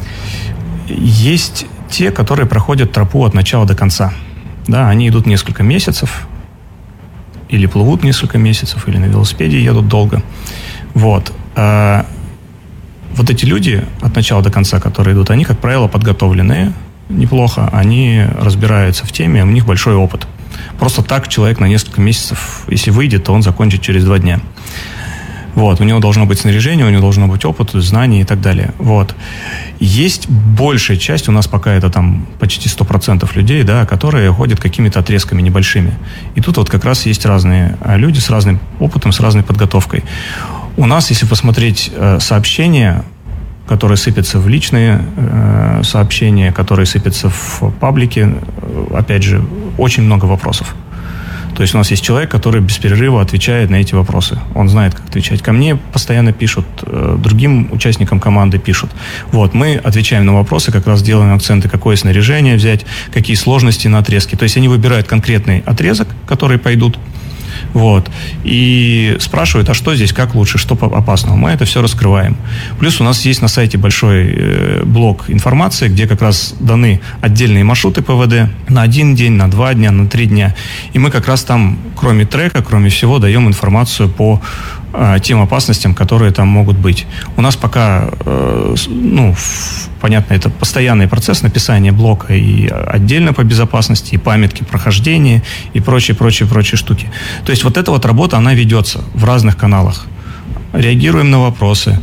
Есть те, которые проходят тропу от начала до конца. Да, они идут несколько месяцев, или плывут несколько месяцев, или на велосипеде едут долго. Вот. А, Вот эти люди от начала до конца, которые идут, они, как правило, подготовленные неплохо, они разбираются в теме, у них большой опыт. Просто так человек на несколько месяцев, если выйдет, то он закончит через два дня. Вот, у него должно быть снаряжение, у него должно быть опыт, знания и так далее. Вот. Есть большая часть, у нас пока это там почти сто процентов людей, да, которые ходят какими-то отрезками небольшими. И тут вот как раз есть разные люди с разным опытом, с разной подготовкой. У нас, если посмотреть э, сообщения, которые сыпятся в личные э, сообщения, которые сыпятся в паблике, э, опять же, очень много вопросов. То есть у нас есть человек, который без перерыва отвечает на эти вопросы. Он знает, как отвечать. Ко мне постоянно пишут, э, другим участникам команды пишут. Вот, мы отвечаем на вопросы, как раз делаем акценты, какое снаряжение взять, какие сложности на отрезке. То есть они выбирают конкретный отрезок, который пойдут. Вот. И спрашивают, а что здесь, как лучше, что опасного. Мы это все раскрываем. Плюс у нас есть на сайте большой э, блок информации, где как раз даны отдельные маршруты ПВД на один день, на два дня, на три дня. И мы как раз там, кроме трека, кроме всего, даем информацию по э, тем опасностям, которые там могут быть. У нас пока, э, ну, понятно, это постоянный процесс написания блока и отдельно по безопасности, и памятки прохождения, и прочие, прочие, прочие штуки. То есть вот эта вот работа, она ведется в разных каналах. Реагируем на вопросы,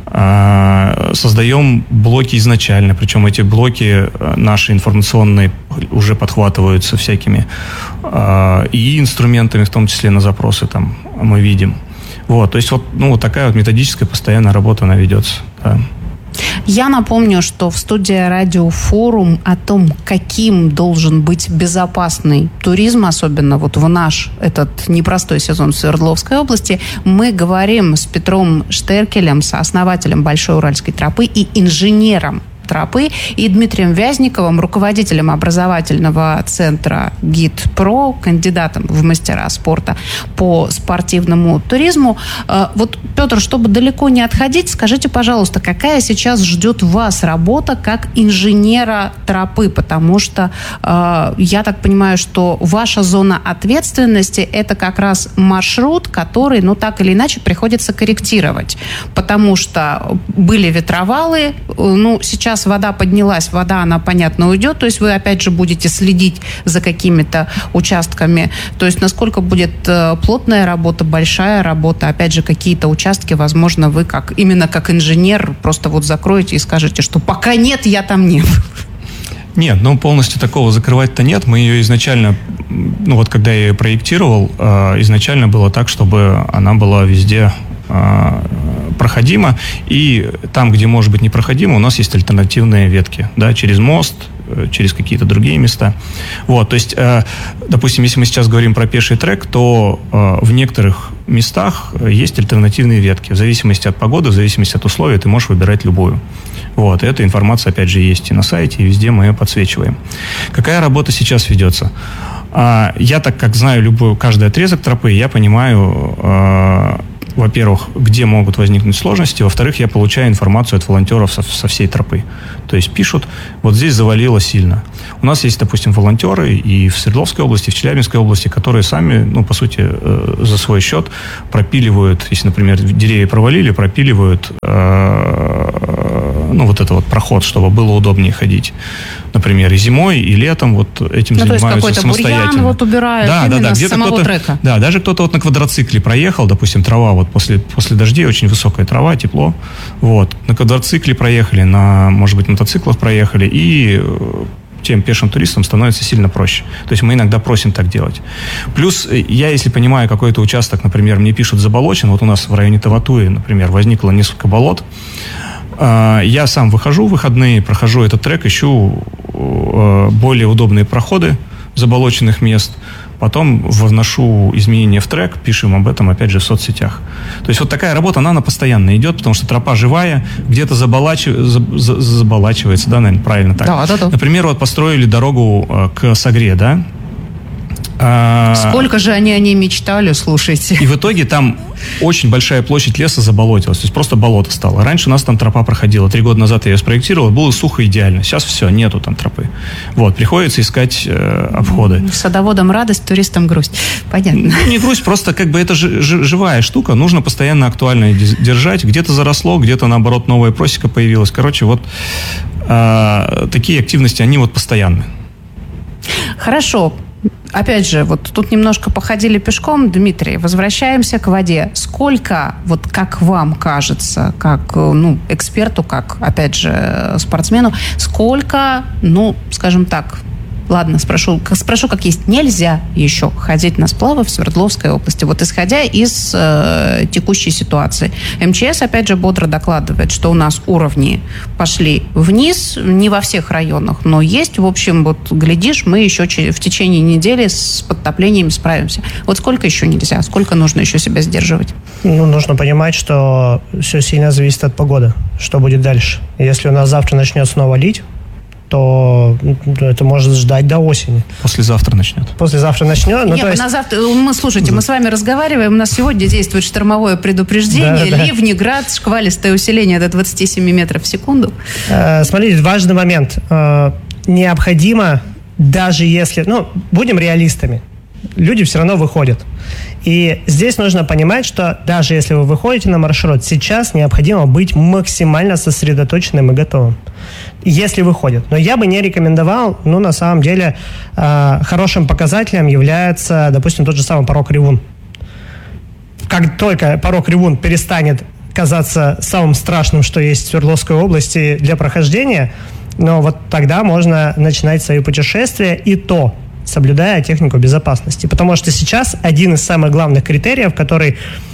создаем блоки изначально, причем эти блоки наши информационные уже подхватываются всякими и инструментами, в том числе на запросы там мы видим. Вот, то есть вот, ну, вот такая вот методическая постоянная работа, она ведется. Да. Я напомню, что в студии радиофорум о том, каким должен быть безопасный туризм, особенно вот в наш этот непростой сезон в Свердловской области, мы говорим с Петром Штеркелем, сооснователем Большой Уральской тропы и инженером тропы, и Дмитрием Вязниковым, руководителем образовательного центра ГИД-Про, кандидатом в мастера спорта по спортивному туризму. Вот, Петр, чтобы далеко не отходить, скажите, пожалуйста, какая сейчас ждет вас работа как инженера тропы? Потому что я так понимаю, что ваша зона ответственности – это как раз маршрут, который, ну, так или иначе, приходится корректировать. Потому что были ветровалы, ну, сейчас вода поднялась, вода, она, понятно, уйдет, то есть вы, опять же, будете следить за какими-то участками, то есть насколько будет плотная работа, большая работа, опять же, какие-то участки, возможно, вы как именно как инженер просто вот закроете и скажете, что пока нет, я там не был. Нет, ну полностью такого закрывать-то нет. Мы ее изначально, ну вот когда я ее проектировал, изначально было так, чтобы она была везде проходимо, и там, где может быть непроходимо, у нас есть альтернативные ветки, да, через мост, через какие-то другие места. Вот, то есть, э, допустим, если мы сейчас говорим про пеший трек, то э, в некоторых местах есть альтернативные ветки. В зависимости от погоды, в зависимости от условий, ты можешь выбирать любую. Вот, и эта информация, опять же, есть и на сайте, и везде мы ее подсвечиваем. Какая работа сейчас ведется? А, я, так как знаю любой, каждый отрезок тропы, я понимаю, э, во-первых, где могут возникнуть сложности, во-вторых, я получаю информацию от волонтеров со, со всей тропы. То есть пишут, вот здесь завалило сильно. У нас есть, допустим, волонтеры и в Свердловской области, и в Челябинской области, которые сами, ну, по сути, э, за свой счет пропиливают, если, например, деревья провалили, пропиливают э, ну, вот это вот проход, чтобы было удобнее ходить. Например, и зимой, и летом вот этим ну, занимаются самостоятельно. То есть какой-то бурьян вот убирают да, именно да, да, с самого трека. Да, даже кто-то вот на квадроцикле проехал, допустим, трава вот после, после дождей, очень высокая трава, тепло, вот, на квадроцикле проехали, на, может быть, мотоциклах проехали, и тем пешим туристам становится сильно проще. То есть мы иногда просим так делать. Плюс я, если понимаю какой-то участок, например, мне пишут заболочен, вот у нас в районе Таватуи, например, возникло несколько болот, я сам выхожу в выходные, прохожу этот трек, ищу более удобные проходы заболоченных мест, потом вношу изменения в трек, пишем об этом, опять же, в соцсетях. То есть вот такая работа, она, она постоянно идет, потому что тропа живая, где-то заболачив... заболачивается, да, наверное, правильно так. Да, да, да. Например, вот построили дорогу к Сагре, да? Сколько же они о ней мечтали, слушайте. И в итоге там очень большая площадь леса заболотилась, то есть просто болото стало. Раньше у нас там тропа проходила, три года назад я ее спроектировал, было сухо идеально. Сейчас все, нету там тропы. Вот, приходится искать э, обходы. Садоводам радость, туристам грусть. Понятно. Ну, не грусть, просто как бы это ж, ж, живая штука, нужно постоянно актуально держать. Где-то заросло, где-то наоборот новая просека появилась. Короче, вот э, такие активности, они вот постоянны. Хорошо. Опять же, вот тут немножко походили пешком, Дмитрий, возвращаемся к воде. Сколько, вот как вам кажется, как, ну, эксперту, как, опять же, спортсмену, сколько, ну, скажем так, ладно, спрошу, спрошу как есть, нельзя еще ходить на сплавы в Свердловской области, вот исходя из э, текущей ситуации. МЧС, опять же, бодро докладывает, что у нас уровни пошли вниз, не во всех районах, но есть, в общем, вот, глядишь, мы еще в течение недели с подтоплениями справимся. Вот сколько еще нельзя, сколько нужно еще себя сдерживать? Ну, нужно понимать, что все сильно зависит от погоды, что будет дальше. Если у нас завтра начнет снова лить, то это может ждать до осени. Послезавтра начнет. Послезавтра начнет. Ну, Нет, то есть... на завтра, мы, слушайте, мы с вами разговариваем, у нас сегодня действует штормовое предупреждение, да, ливни, да. Град, шквалистое усиление до двадцати семи метров в секунду. Э, смотрите, важный момент. Э, необходимо, даже если, ну, будем реалистами, люди все равно выходят. И здесь нужно понимать, что даже если вы выходите на маршрут, сейчас необходимо быть максимально сосредоточенным и готовым. Если выходят. Но я бы не рекомендовал, ну, на самом деле, э, хорошим показателем является, допустим, тот же самый порог Ревун. Как только порог Ревун перестанет казаться самым страшным, что есть в Свердловской области для прохождения, но вот тогда можно начинать свои путешествия, и то соблюдая технику безопасности. Потому что сейчас один из самых главных критериев, который,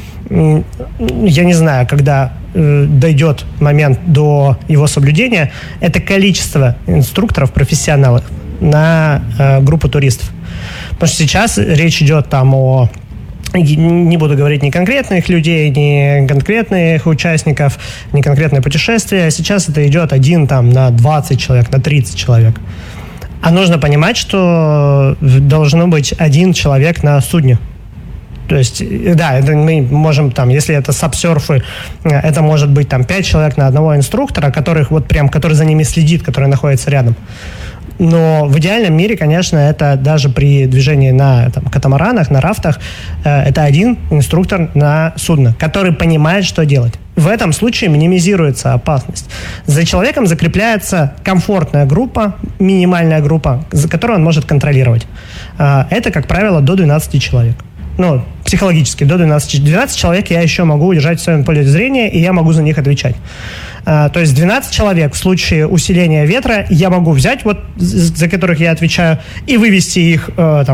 я не знаю, когда э, дойдет момент до его соблюдения, это количество инструкторов, профессионалов на э, группу туристов. Потому что сейчас речь идет там о, не буду говорить ни конкретных людей, ни конкретных участников, ни конкретное путешествие. Сейчас это идет один там на двадцать человек, на тридцать человек. А нужно понимать, что должно быть один человек на судне. То есть, да, это мы можем там, если это сапсерфы, это может быть там пять человек на одного инструктора, которых вот прям, который за ними следит, который находится рядом. Но в идеальном мире, конечно, это даже при движении на там, катамаранах, на рафтах, э, это один инструктор на судно, который понимает, что делать. В этом случае минимизируется опасность. За человеком закрепляется комфортная группа, минимальная группа, за которую он может контролировать. Э, это, как правило, до двенадцати человек. Ну, психологически, до двенадцати. двенадцать человек я еще могу удержать в своем поле зрения, и я могу за них отвечать. А, то есть двенадцать человек в случае усиления ветра я могу взять, вот за которых я отвечаю, и вывести их э, там,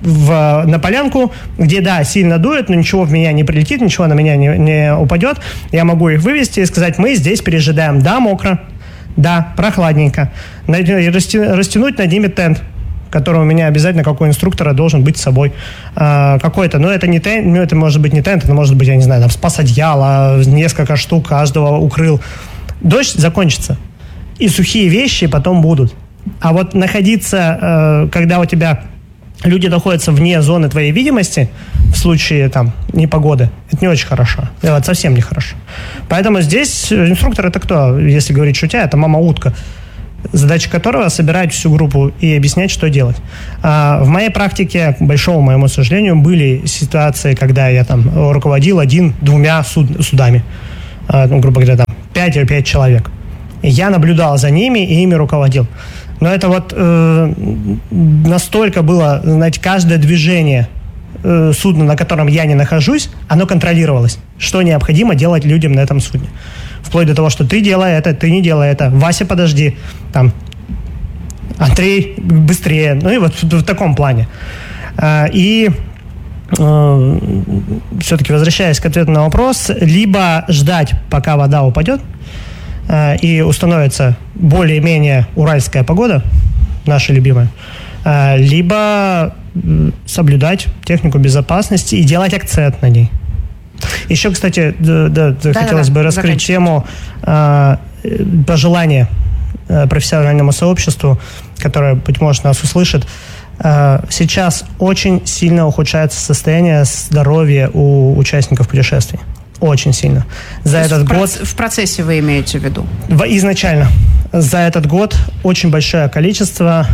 в, на полянку, где, да, сильно дует, но ничего в меня не прилетит, ничего на меня не, не упадет. Я могу их вывести и сказать, мы здесь пережидаем. Да, мокро, да, прохладненько. Растянуть над ними тент, который у меня обязательно, как у инструктора, должен быть с собой. А, какой-то, но это не тент, ну, это может быть не тент, это может быть, я не знаю, там, спас-одеяло, несколько штук, каждого укрыл. Дождь закончится, и сухие вещи потом будут. А вот находиться, когда у тебя люди находятся вне зоны твоей видимости, в случае там непогоды, это не очень хорошо. Это совсем не хорошо. Поэтому здесь инструктор — это кто? Если говорить шутя, это мама-утка, задача которого — собирать всю группу и объяснять, что делать. А в моей практике, к большому моему сожалению, были ситуации, когда я там руководил один-двумя суд, судами. А, ну, грубо говоря, там пять или пять человек. И я наблюдал за ними и ими руководил. Но это вот э, настолько было, знаете, каждое движение э, судна, на котором я не нахожусь, оно контролировалось. Что необходимо делать людям на этом судне. Вплоть до того, что ты делай это, ты не делай это. Вася, подожди. Там, Андрей, быстрее. Ну и вот в, в таком плане. А, и э, все-таки, возвращаясь к ответу на вопрос, либо ждать, пока вода упадет, и установится более-менее уральская погода, наша любимая, либо соблюдать технику безопасности и делать акцент на ней. Еще, кстати, да, да, да, хотелось бы раскрыть тему э, пожелания профессиональному сообществу, которое, быть может, нас услышит. Э, сейчас очень сильно ухудшается состояние здоровья у участников путешествий. Очень сильно. За этот в год... В процессе вы имеете в виду? Изначально. За этот год очень большое количество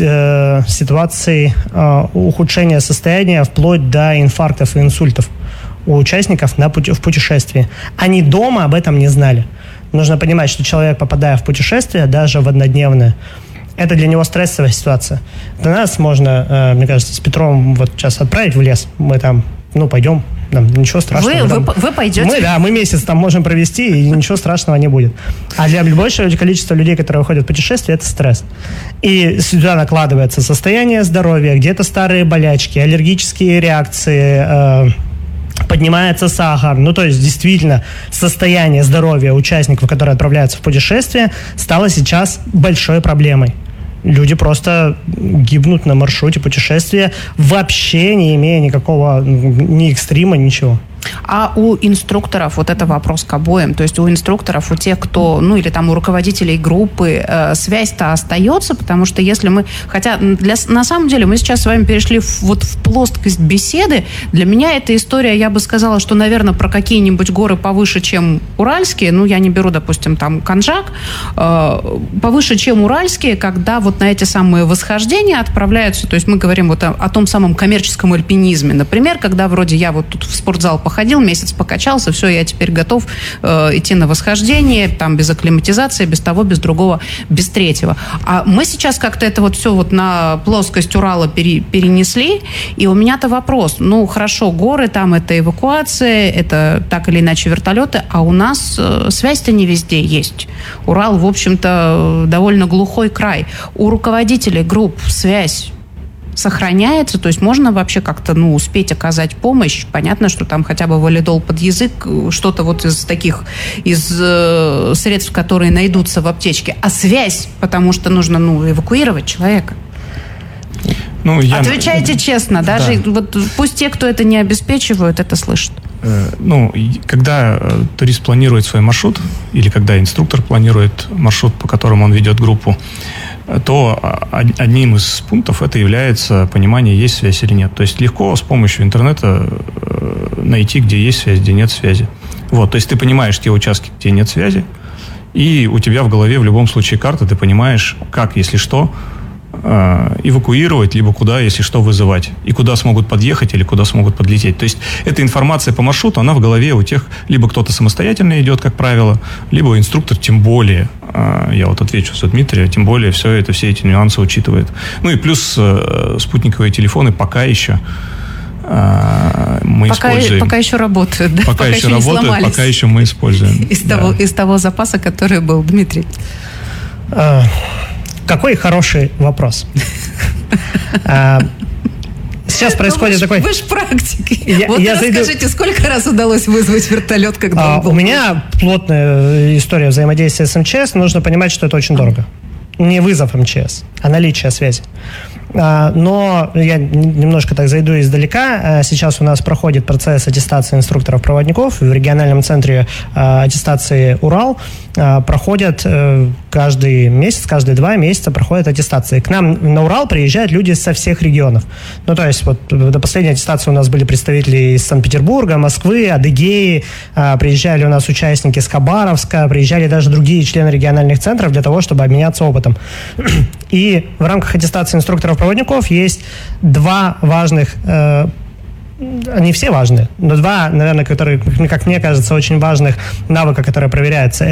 э, ситуаций э, ухудшения состояния вплоть до инфарктов и инсультов у участников на пути, в путешествии. Они дома об этом не знали. Нужно понимать, что человек, попадая в путешествие, даже в однодневное, это для него стрессовая ситуация. Для нас можно, э, мне кажется, с Петром вот сейчас отправить в лес. Мы там, ну, пойдем. Там, ничего страшного. Вы, там, вы, вы пойдете? Мы, да, мы месяц там можем провести, и ничего страшного не будет. А для большего количества людей, которые уходят в путешествие, это стресс. И сюда накладывается состояние здоровья, где-то старые болячки, аллергические реакции, э, поднимается сахар. Ну, то есть, действительно, состояние здоровья участников, которые отправляются в путешествие, стало сейчас большой проблемой. Люди просто гибнут на маршруте путешествия, вообще не имея никакого ни экстрима, ничего. А у инструкторов, вот это вопрос к обоим, то есть у инструкторов, у тех, кто, ну или там у руководителей группы, э, связь-то остается, потому что если мы, хотя для, на самом деле мы сейчас с вами перешли в, вот в плоскость беседы, для меня эта история, я бы сказала, что, наверное, про какие-нибудь горы повыше, чем уральские, ну я не беру, допустим, там Канжак, э, повыше, чем уральские, когда вот на эти самые восхождения отправляются, то есть мы говорим вот о, о том самом коммерческом альпинизме, например, когда вроде я вот тут в спортзал походил, месяц покачался, все, я теперь готов э, идти на восхождение, там, без акклиматизации, без того, без другого, без третьего. А мы сейчас как-то это вот все вот на плоскость Урала пере, перенесли, и у меня-то вопрос, ну, хорошо, горы, там это эвакуация, это так или иначе вертолеты, а у нас э, связь-то не везде есть. Урал, в общем-то, довольно глухой край. У руководителей групп связь сохраняется, то есть можно вообще как-то, ну, успеть оказать помощь. Понятно, что там хотя бы валидол под язык, что-то вот из таких, из э, средств, которые найдутся в аптечке. А связь, потому что нужно, ну, эвакуировать человека. Ну, я... Отвечайте честно, даже да. Вот пусть те, кто это не обеспечивают, это слышат. Ну, когда турист планирует свой маршрут, или когда инструктор планирует маршрут, по которому он ведет группу, то одним из пунктов это является понимание, есть связь или нет. То есть легко с помощью интернета найти, где есть связь, где нет связи. Вот, то есть ты понимаешь те участки, где нет связи, и у тебя в голове в любом случае карта, ты понимаешь, как, если что, эвакуировать, либо куда, если что, вызывать. И куда смогут подъехать, или куда смогут подлететь. То есть эта информация по маршруту, она в голове у тех, либо кто-то самостоятельно идет, как правило, либо инструктор, тем более, я вот отвечу за Дмитрия, тем более все это, все эти нюансы учитывает. Ну и плюс спутниковые телефоны пока еще мы пока, используем. Пока еще работают, да? Пока, пока еще, еще работают, сломались. Пока еще мы используем. Из, да. того, из того запаса, который был. Дмитрий. Какой хороший вопрос. Сейчас сейчас происходит такой... Вы же практики. Я, вот я расскажите, зайду... сколько раз удалось вызвать вертолет, когда а, он был? У меня плотная история взаимодействия с МЧС, но нужно понимать, что это очень дорого. Не вызов МЧС, а наличие связи. Но я немножко так зайду издалека. Сейчас у нас проходит процесс аттестации инструкторов-проводников. В региональном центре аттестации «Урал» проходят каждый месяц, каждые два месяца проходят аттестации. К нам на Урал приезжают люди со всех регионов. Ну, то есть вот до последней аттестации у нас были представители из Санкт-Петербурга, Москвы, Адыгеи. Приезжали у нас участники с Хабаровска, приезжали даже другие члены региональных центров для того, чтобы обменяться опытом. И в рамках аттестации инструкторов-проводников есть два важных, э, они все важные, но два, наверное, которые, как мне кажется, очень важных навыка, которые проверяются.